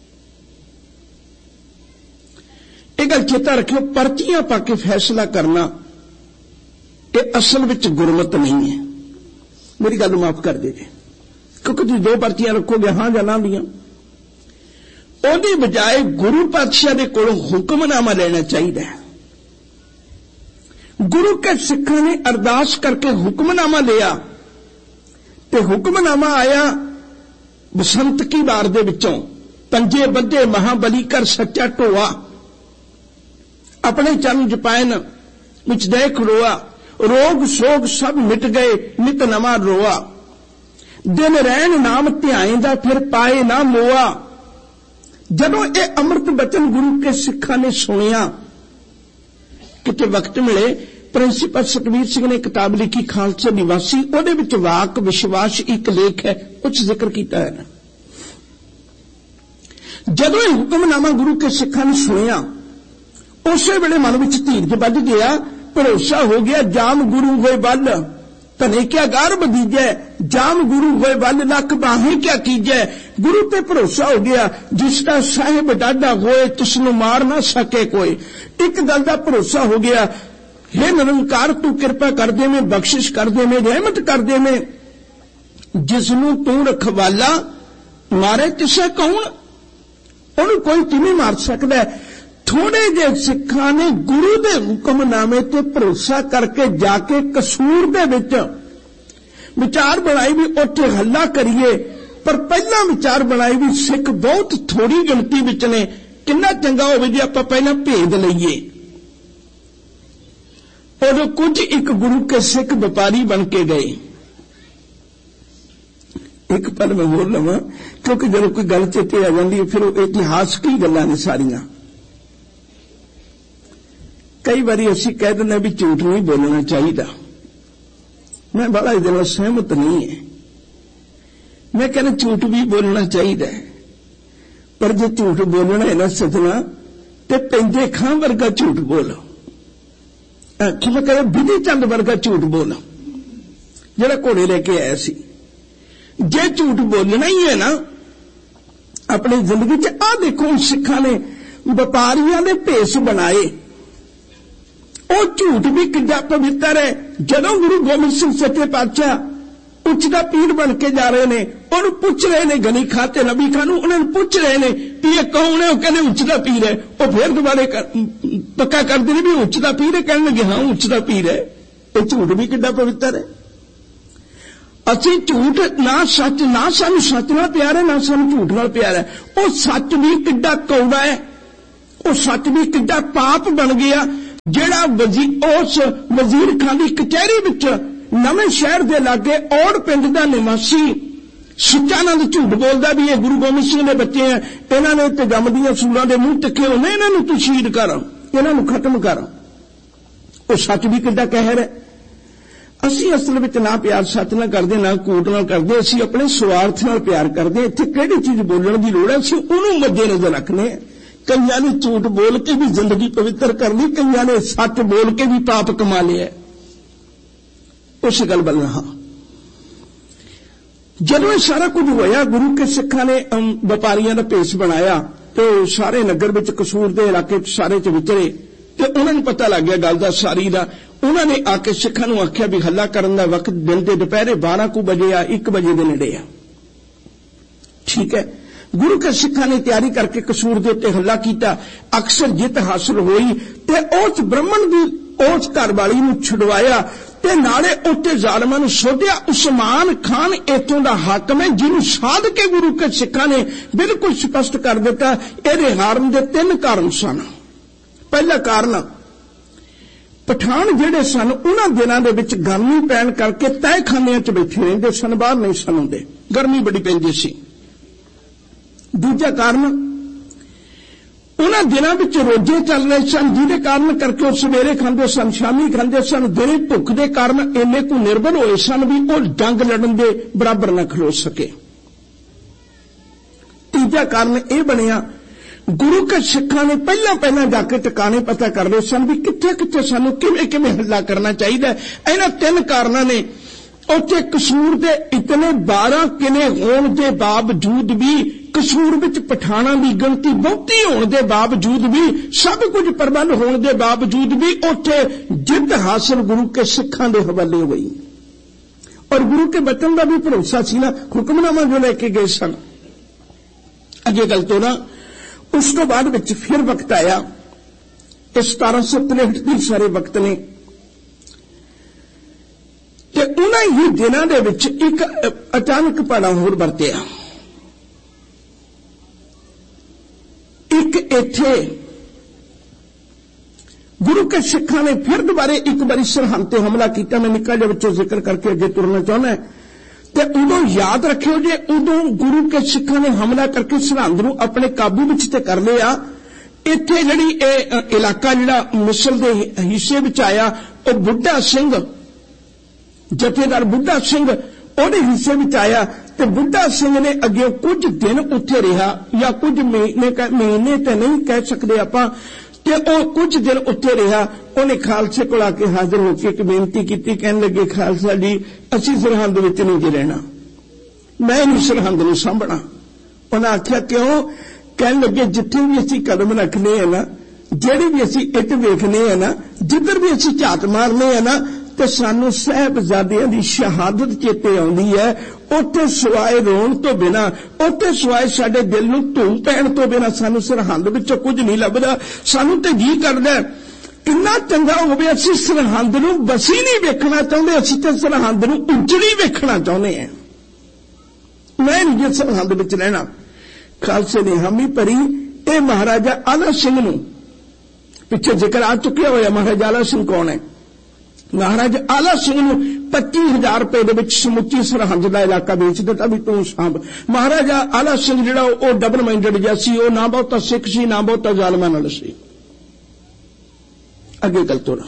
यह गल चेता रखियो, पर्चियां पा के फैसला करना ये असल विच गुरमत नहीं है। मेरी गल माफ कर दे, क्योंकि तुसीं दो पर्चियां रखोगे हां जां ना दियां, ओहदी बजाय गुरु पातशाह दे कोलों हुक्मनामा लेना चाहिए। गुरु के सिखां ने अरदास करके हुक्मनामा लिया ते हुक्मनामा आया बसंत की बार दे विचों, पंजे बद्धे महाबली कर सच्चा ढोआ, अपने चरण जपायन विच दे खड़ोआ, रोग सोग सब मिट गए नित नवा रोआ, दिन रैन नाम ध्याएंदा फिर पाए ना मोआ। जदों ये अमृत बचन गुरु के सिखां ने सुनिया, किते वक्त मिले प्रिंसीपल सतवीर सिंह ने किताब लिखी खालसा निवासी, उहदे विच वाक विश्वास एक लेख है, कुछ जिक्र किया है ना। जदों यह हुक्मनामा गुरु के सिखां ने सुनिया, उस वेले मन विच धीरज बध गया, भरोसा हो गया जाम गुरु होए बल, धने क्या गार बदीजै, जाम गुरु होए बल लख बाहें क्या कीजै। गुरु पे भरोसा हो गया, जिसका साहिब डाडा होए तिसनूं मार ना सके कोई। एक गल दा भरोसा हो गया, हे निरंकार तू कृपा कर दे में, बख्शिश कर दे में, रहमत कर दे में, जिसनूं तू रखवाला मारे तिसे कौन, उन्हें कोई किवें मार सकता है। थोड़े जे सिखां ने गुरु दे हुक्मनामे ते भरोसा करके जाके कसूर दे विच विचार बनाई भी उत्थे हल्ला करिए, पर पहला विचार बनाई भी सिख बहुत थोड़ी गिणती विच ने, किन्ना चंगा होवे जे आपां पहला भेद लईए। और कुछ एक गुरु के सिख व्यापारी बन के गए। एक पल मैं बोल लवां, क्योंकि जब कोई गल चेते आ जाती है फिर इतिहास की गल्लां ने सारियां। कई बारी असीं कह दिंदे भी झूठ नहीं बोलना चाहिए, मैं बड़ा इहदे नाल सहमत नहीं है। मैं कहना झूठ भी बोलना चाहिए, पर जे झूठ बोलना है ना सजना ते पैंजे खां वर्गा झूठ बोलो, मैं कह विधि चंद वर्गा झूठ बोल, जिहड़ा घोड़े लेके आया सी। जे झूठ बोलना ही है ना अपनी जिंदगी च, आ देखो सिखां ने व्यापारियों के भेस बनाए, वो झूठ भी किड्डा पवित्र है। जदों गुरु गोबिंद सिंह सच्चे पातशाह ਉੱਚ ਦਾ ਪੀਰ ਬਣ ਕੇ ਜਾ ਰਹੇ ਨੇ। ਉਹਨੂੰ ਪੁੱਛ ਰਹੇ ਨੇ ਗਨੀ ਖਾਂ ਤੇ ਨਬੀ ਖਾਂ ਨੂੰ, ਉਹਨਾਂ ਨੂੰ ਪੁੱਛ ਰਹੇ ਨੇ ਵੀ ਇਹ ਕੌਣ ਹੈ? ਉਹ ਕਹਿੰਦੇ ਉੱਚ ਦਾ ਪੀਰ ਹੈ। ਉਹ ਫਿਰ ਦੁਬਾਰੇ ਪੱਕਾ ਕਰਦੇ ਨੇ ਵੀ ਉੱਚ ਦਾ ਪੀਰ ਹੈ। ਕਹਿਣ ਲੱਗੇ ਹਾਂ ਉੱਚ ਦਾ ਪੀਰ ਹੈ। ਇਹ ਝੂਠ ਵੀ ਕਿੱਡਾ ਪਵਿੱਤਰ ਹੈ। ਅਸੀਂ ਝੂਠ ਨਾ ਸੱਚ, ਨਾ ਸਾਨੂੰ ਸੱਚ ਨਾਲ ਪਿਆਰ ਹੈ, ਨਾ ਸਾਨੂੰ ਝੂਠ ਨਾਲ ਪਿਆਰ ਹੈ। ਉਹ ਸੱਚ ਵੀ ਕਿੱਡਾ ਕੌੜਾ ਹੈ, ਉਹ ਸੱਚ ਵੀ ਕਿੱਡਾ ਪਾਪ ਬਣ ਗਿਆ। ਜਿਹੜਾ ਉਸ ਵਜ਼ੀਰ ਖਾਂ ਦੀ ਕਚਹਿਰੀ ਵਿੱਚ ਨਵੇਂ ਸ਼ਹਿਰ ਦੇ ਲਾਗੇ ਔੜ ਪਿੰਡ ਦਾ ਨਿਵਾਸੀ ਸੱਚਾਨੰਦ ਝੂਠ ਬੋਲਦਾ ਵੀ ਇਹ ਗੁਰੂ ਗੋਬਿੰਦ ਸਿੰਘ ਦੇ ਬੱਚੇ ਆ, ਇਹਨਾਂ ਨੇ ਤੇ ਜੰਮਦੀਆਂ ਸੂਰਾਂ ਦੇ ਮੂੰਹ ਤਿੱਖੇ ਹੋਣੇ, ਇਹਨਾਂ ਨੂੰ ਤੂੰ ਸ਼ਹੀਦ ਕਰ, ਇਹਨਾਂ ਨੂੰ ਖਤਮ ਕਰ। ਉਹ ਸੱਚ ਵੀ ਕਿੱਡਾ ਕਹਿਰ ਹੈ। ਅਸੀਂ ਅਸਲ ਵਿੱਚ ਨਾ ਪਿਆਰ ਸੱਚ ਨਾਲ ਕਰਦੇ, ਨਾ ਕੂਟ ਨਾਲ ਕਰਦੇ, ਅਸੀਂ ਆਪਣੇ ਸਵਾਰਥ ਨਾਲ ਪਿਆਰ ਕਰਦੇ। ਇੱਥੇ ਕਿਹੜੀ ਚੀਜ਼ ਬੋਲਣ ਦੀ ਲੋੜ ਹੈ, ਅਸੀਂ ਉਹਨੂੰ ਮੱਦੇ ਨਜ਼ਰ ਰੱਖਨੇ। ਕਈਆਂ ਨੇ ਝੂਠ ਬੋਲ ਕੇ ਵੀ ਜ਼ਿੰਦਗੀ ਪਵਿੱਤਰ ਕਰ ਲਈ, ਕਈਆਂ ਨੇ ਸੱਚ ਬੋਲ ਕੇ ਵੀ ਪਾਪ ਕਮਾ ਲਿਆ। ਉਸ ਗੱਲ ਵੱਲ ਹਾਂ। ਜਦੋਂ ਇਹ ਸਾਰਾ ਕੁਝ ਹੋਇਆ, ਗੁਰੂ ਕੇ ਸਿੱਖਾਂ ਨੇ ਵਪਾਰੀਆਂ ਦਾ ਭੇਸ ਬਣਾਇਆ ਤੇ ਸਾਰੇ ਨਗਰ ਵਿੱਚ, ਕਸੂਰ ਦੇ ਇਲਾਕੇ ਚ ਸਾਰੇ ਚ ਵਿਚਰੇ ਤੇ ਉਹਨਾਂ ਨੂੰ ਪਤਾ ਲੱਗ ਗਿਆ ਗੱਲ ਦਾ ਸਾਰੀ ਦਾ। ਉਹਨਾਂ ਨੇ ਆ ਕੇ ਸਿੱਖਾਂ ਨੂੰ ਆਖਿਆ ਵੀ ਹੱਲਾ ਕਰਨ ਦਾ ਵਕਤ ਦਿਨ ਦੇ ਦੁਪਹਿਰੇ ਬਾਰਾਂ ਕੁ ਵਜੇ ਆ, ਇੱਕ ਵਜੇ ਦੇ ਨੇੜੇ ਆ। ਠੀਕ ਹੈ। ਗੁਰੂ ਕੇ ਸਿੱਖਾਂ ਨੇ ਤਿਆਰੀ ਕਰਕੇ ਕਸੂਰ ਦੇ ਉੱਤੇ ਹੱਲਾ ਕੀਤਾ। ਅਕਸਰ ਜਿੱਤ ਹਾਸਲ ਹੋਈ ਤੇ ਉਸ ਬ੍ਰਾਹਮਣ ਦੀ ਉਸ ਘਰ ਵਾਲੀ ਨੂੰ ਛੁਡਵਾਇਆ ਤੇ ਨਾਲੇ ਉੱਤੇ ਜ਼ਾਲਮਾਂ ਨੂੰ ਸੋਧਿਆ। ਉਸਮਾਨ ਖਾਨ ਇੱਥੋਂ ਦਾ ਹਾਕਮ ਹੈ, ਜਿਹਨੂੰ ਸਾਧ ਕੇ ਗੁਰੂ ਕੇ ਸਿੱਖਾਂ ਨੇ ਬਿਲਕੁਲ ਸਪਸ਼ਟ ਕਰ ਦਿੱਤਾ ਇਹਦੇ ਹਾਰਨ ਦੇ ਤਿੰਨ ਕਾਰਨ ਸਨ। ਪਹਿਲਾ ਕਾਰਨ, ਪਠਾਨ ਜਿਹੜੇ ਸਨ ਉਹਨਾਂ ਦਿਨਾਂ ਦੇ ਵਿੱਚ ਗਰਮੀ ਪੈਣ ਕਰਕੇ ਤਹਿਖਾਨਿਆਂ 'ਚ ਬੈਠੇ ਰਹਿੰਦੇ ਸਨ, ਬਾਹਰ ਨਹੀਂ ਸਨ ਹੁੰਦੇ, ਗਰਮੀ ਬੜੀ ਪੈਂਦੀ ਸੀ। ਦੂਜਾ ਕਾਰਨ, ਉਹਨਾਂ ਦਿਨਾਂ ਵਿੱਚ ਰੋਜ਼ੇ ਚੱਲ ਰਹੇ ਸਨ, ਜਿਹਦੇ ਕਾਰਨ ਕਰਕੇ ਉਹ ਸਵੇਰੇ ਖਾਂਦੇ ਸਨ, ਸ਼ਾਮੀ ਖਾਂਦੇ ਸਨ। ਦਿਨੇ ਭੁੱਖ ਦੇ ਕਾਰਨ ਇੰਨੇ ਕੁ ਨਿਰਭਰ ਹੋਏ ਸਨ ਵੀ ਉਹ ਜੰਗ ਲੜਨ ਦੇ ਬਰਾਬਰ ਨਾ ਖਲੋ ਸਕੇ। ਤੀਜਾ ਕਾਰਨ ਇਹ ਬਣਿਆ, ਗੁਰੂ ਕੇ ਸਿੱਖਾਂ ਨੇ ਪਹਿਲਾਂ ਪਹਿਲਾਂ ਜਾ ਕੇ ਟਿਕਾਣੇ ਪਤਾ ਕਰ ਲਏ ਸਨ ਵੀ ਕਿੱਥੇ ਕਿੱਥੇ ਸਾਨੂੰ ਕਿਵੇਂ ਕਿਵੇਂ ਹੱਲਾ ਕਰਨਾ ਚਾਹੀਦਾ। ਇਹਨਾਂ ਤਿੰਨ ਕਾਰਨਾਂ ਨੇ ਉੱਥੇ ਕਸੂਰ ਦੇ ਇਤਨੇ ਬਾਰਾਂ ਕਿਲੇ ਹੋਣ ਦੇ ਬਾਵਜੂਦ ਵੀ, ਕਸੂਰ ਵਿੱਚ ਪਠਾਣਾਂ ਦੀ ਗਿਣਤੀ ਬਹੁਤੀ ਹੋਣ ਦੇ ਬਾਵਜੂਦ ਵੀ, ਸਭ ਕੁਝ ਪ੍ਰਬੰਧ ਹੋਣ ਦੇ ਬਾਵਜੂਦ ਵੀ ਉੱਥੇ ਜਿੱਤ ਹਾਸਲ ਗੁਰੂ ਕੇ ਸਿੱਖਾਂ ਦੇ ਹਵਾਲੇ ਹੋਈ। ਔਰ ਗੁਰੂ ਕੇ ਬਚਨ ਦਾ ਵੀ ਭਰੋਸਾ ਸੀ ਨਾ, ਹੁਕਮਨਾਮਾ ਜੋ ਲੈ ਕੇ ਗਏ ਸਨ। ਅੱਗੇ ਗੱਲ ਤੋਂ ਨਾ ਉਸ ਤੋਂ ਬਾਅਦ ਵਿੱਚ ਫਿਰ ਵਕਤ ਆਇਆ, ਇਹ ਸਤਾਰਾਂ ਸੌ ਤਿਰੇਹਠ ਦੀ ਸਾਰੇ ਵਕਤ ਨੇ ਤੇ ਉਹਨਾਂ ਹੀ ਦਿਨਾਂ ਦੇ ਵਿੱਚ ਇੱਕ ਅਚਾਨਕ ਪਾੜਾ ਹੋਰ ਵਰਤਿਆ। ਇੱਕ ਇੱਥੇ ਗੁਰੂ ਕੇ ਸਿੱਖਾਂ ਨੇ ਫਿਰ ਦੁਬਾਰੇ ਇੱਕ ਵਾਰੀ ਸਰਹੰਦ ਤੇ ਹਮਲਾ ਕੀਤਾ। ਮੈਂ ਨਿੱਕਾ ਜਿਹਾ ਵਿੱਚੋਂ ਜ਼ਿਕਰ ਕਰਕੇ ਅੱਗੇ ਤੁਰਨਾ ਚਾਹੁੰਦਾ ਤੇ ਉਦੋਂ ਯਾਦ ਰੱਖਿਓ ਜੇ ਉਦੋਂ ਗੁਰੂ ਕੇ ਸਿੱਖਾਂ ਨੇ ਹਮਲਾ ਕਰਕੇ ਸਰਹੰਦ ਨੂੰ ਆਪਣੇ ਕਾਬੂ ਵਿੱਚ ਤੇ ਕਰ ਲਿਆ। ਇੱਥੇ ਜਿਹੜੀ ਇਹ ਇਲਾਕਾ ਜਿਹੜਾ ਮਿਸਲ ਦੇ ਹਿੱਸੇ ਵਿੱਚ ਆਇਆ, ਉਹ ਬੁੱਢਾ ਸਿੰਘ, ਜਥੇਦਾਰ ਬੁੱਢਾ ਸਿੰਘ ਉਹਦੇ ਹਿੱਸੇ ਵਿੱਚ ਆਇਆ ਤੇ ਬੁੱਢਾ ਸਿੰਘ ਨੇ ਅੱਗੇ ਕੁਝ ਦਿਨ ਉੱਥੇ ਰਿਹਾ, ਜਾਂ ਕੁਝ ਮਹੀਨੇ ਮਹੀਨੇ ਤੇ ਨਹੀਂ ਕਹਿ ਸਕਦੇ ਆਪਾਂ, ਤੇ ਉਹ ਕੁਝ ਦਿਨ ਉੱਥੇ ਰਿਹਾ। ਉਹਨੇ ਖਾਲਸੇ ਕੋਲ ਆ ਕੇ ਹਾਜ਼ਰ ਹੋ ਕੇ ਇੱਕ ਬੇਨਤੀ ਕੀਤੀ, ਕਹਿਣ ਲੱਗੇ ਖਾਲਸਾ ਜੀ ਅਸੀਂ ਸਰਹੰਦ ਵਿੱਚ ਨਹੀਂ ਜੇ ਰਹਿਣਾ, ਮੈਂ ਨਹੀਂ ਸਰਹੰਦ ਨੂੰ ਸਾਂਭਣਾ। ਉਹਨਾਂ ਆਖਿਆ ਕਿਉਂ? ਕਹਿਣ ਲੱਗੇ ਜਿੱਥੇ ਵੀ ਅਸੀਂ ਕਦਮ ਰੱਖਨੇ ਆ ਨਾ, ਜਿਹੜੀ ਵੀ ਅਸੀਂ ਇੱਟ ਵੇਖਨੇ ਆ ਨਾ, ਜਿੱਧਰ ਵੀ ਅਸੀਂ ਝਾਤ ਮਾਰਨੇ ਆ ਨਾ, ਤੇ ਸਾਨੂੰ ਸਾਹਿਬਜ਼ਾਦਿਆਂ ਦੀ ਸ਼ਹਾਦਤ ਚੇਤੇ ਆਉਂਦੀ ਹੈ। ਉੱਥੇ ਸਿਵਾਏ ਰੋਣ ਤੋਂ ਬਿਨਾਂ, ਉੱਥੇ ਸਿਵਾਏ ਸਾਡੇ ਦਿਲ ਨੂੰ ਧੂਮ ਪੈਣ ਤੋਂ ਬਿਨਾਂ ਸਾਨੂੰ ਸਰਹੰਦ ਵਿੱਚੋਂ ਕੁਝ ਨਹੀਂ ਲੱਭਦਾ। ਸਾਨੂੰ ਤੇ ਜੀ ਕਰਦਾ ਕਿੰਨਾ ਚੰਗਾ ਹੋਵੇ ਅਸੀਂ ਸਰਹੰਦ ਨੂੰ ਬਸੀ ਨਹੀਂ ਵੇਖਣਾ ਚਾਹੁੰਦੇ, ਅਸੀਂ ਤੇ ਸਰਹੰਦ ਨੂੰ ਉਜੜੀ ਵੇਖਣਾ ਚਾਹੁੰਦੇ ਹਾਂ। ਮੈਂ ਨਹੀਂ ਜੇ ਸਰਹੰਦ ਵਿੱਚ ਰਹਿਣਾ। ਖਾਲਸੇ ਨੇ ਹਾਮੀ ਭਰੀ। ਇਹ ਮਹਾਰਾਜਾ ਆਲਾ ਸਿੰਘ ਨੂੰ ਪਿੱਛੇ ਜ਼ਿਕਰ ਆ ਚੁੱਕਿਆ ਹੋਇਆ। ਮਹਾਰਾਜਾ ਆਲਾ ਸਿੰਘ ਕੌਣ ਹੈ? ਮਹਾਰਾਜ ਆਲਾ ਸਿੰਘ ਨੂੰ ਪੱਚੀ ਹਜ਼ਾਰ ਰੁਪਏ ਦੇ ਵਿੱਚ ਸਮੁੱਚੀ ਸਰਹੰਦ ਦਾ ਇਲਾਕਾ ਵੇਚ ਦਿੱਤਾ ਵੀ ਤੂੰ ਸਾਂਭ। ਮਹਾਰਾਜਾ ਆਲਾ ਸਿੰਘ ਜਿਹੜਾ ਉਹ ਡਬਲ ਮਾਈਂਡਡ ਜਿਹਾ ਸੀ, ਉਹ ਨਾ ਬਹੁਤਾ ਸਿੱਖ ਸੀ ਨਾ ਬਹੁਤਾ ਜ਼ਾਲਮਾਂ ਨਾਲ ਸੀ। ਅੱਗੇ ਗੱਲ ਤੋਰਾ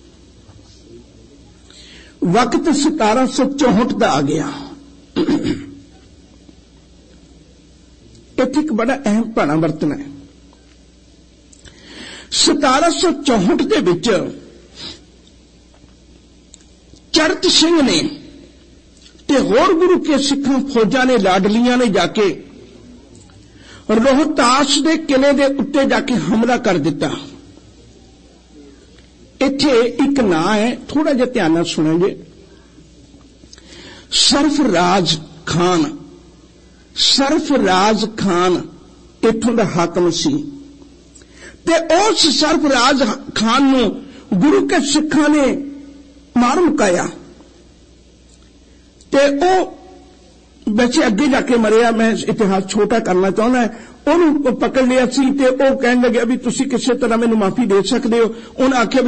ਵਕਤ ਸਤਾਰਾਂ ਸੌ ਚੌਂਹਠ ਦਾ ਆ ਗਿਆ। ਇੱਥੇ ਇੱਕ ਬੜਾ ਅਹਿਮ ਭਾਣਾ ਵਰਤਣਾ ਹੈ। ਸਤਾਰਾਂ ਸੌ ਚੌਂਹਠ ਦੇ ਵਿੱਚ ਚੜਤ ਸਿੰਘ ਨੇ ਤੇ ਹੋਰ ਗੁਰੂ ਕੇ ਸਿੱਖਾਂ ਫੌਜਾਂ ਨੇ, ਲਾਡਲੀਆਂ ਨੇ ਜਾ ਕੇ ਰੋਹਤਾਸ ਦੇ ਕਿਲੇ ਦੇ ਉੱਤੇ ਜਾ ਕੇ ਹਮਲਾ ਕਰ ਦਿੱਤਾ। ਇੱਥੇ ਇੱਕ ਨਾਂ ਹੈ, ਥੋੜਾ ਜਿਹਾ ਧਿਆਨ ਨਾਲ ਸੁਣੋਗੇ। ਸਰਫਰਾਜ਼ ਖਾਨ ਸਰਫਰਾਜ਼ ਖਾਨ ਇੱਥੋਂ ਦਾ ਹਾਕਮ ਸੀ ਤੇ ਉਸ ਸਰਫਰਾਜ਼ ਖਾਨ ਨੂੰ ਗੁਰੂ ਕੇ ਸਿੱਖਾਂ ਨੇ ਮਾਰ ਮੁਕਾਇਆ ਤੇ ਉਹ ਵੈਸੇ ਅੱਗੇ ਜਾ ਕੇ ਮਰਿਆ। ਮੈਂ ਇਤਿਹਾਸ ਛੋਟਾ ਕਰਨਾ ਚਾਹੁੰਦਾ। ਉਹਨੂੰ ਪਕੜ ਲਿਆ ਸੀ ਤੇ ਉਹ ਕਹਿਣ ਲੱਗਿਆ ਵੀ ਤੁਸੀਂ ਕਿਸੇ ਤਰ੍ਹਾਂ ਮੈਨੂੰ ਮਾਫੀ ਦੇ ਸਕਦੇ ਹੋ। ਉਹਨੇ ਆਖਿਆ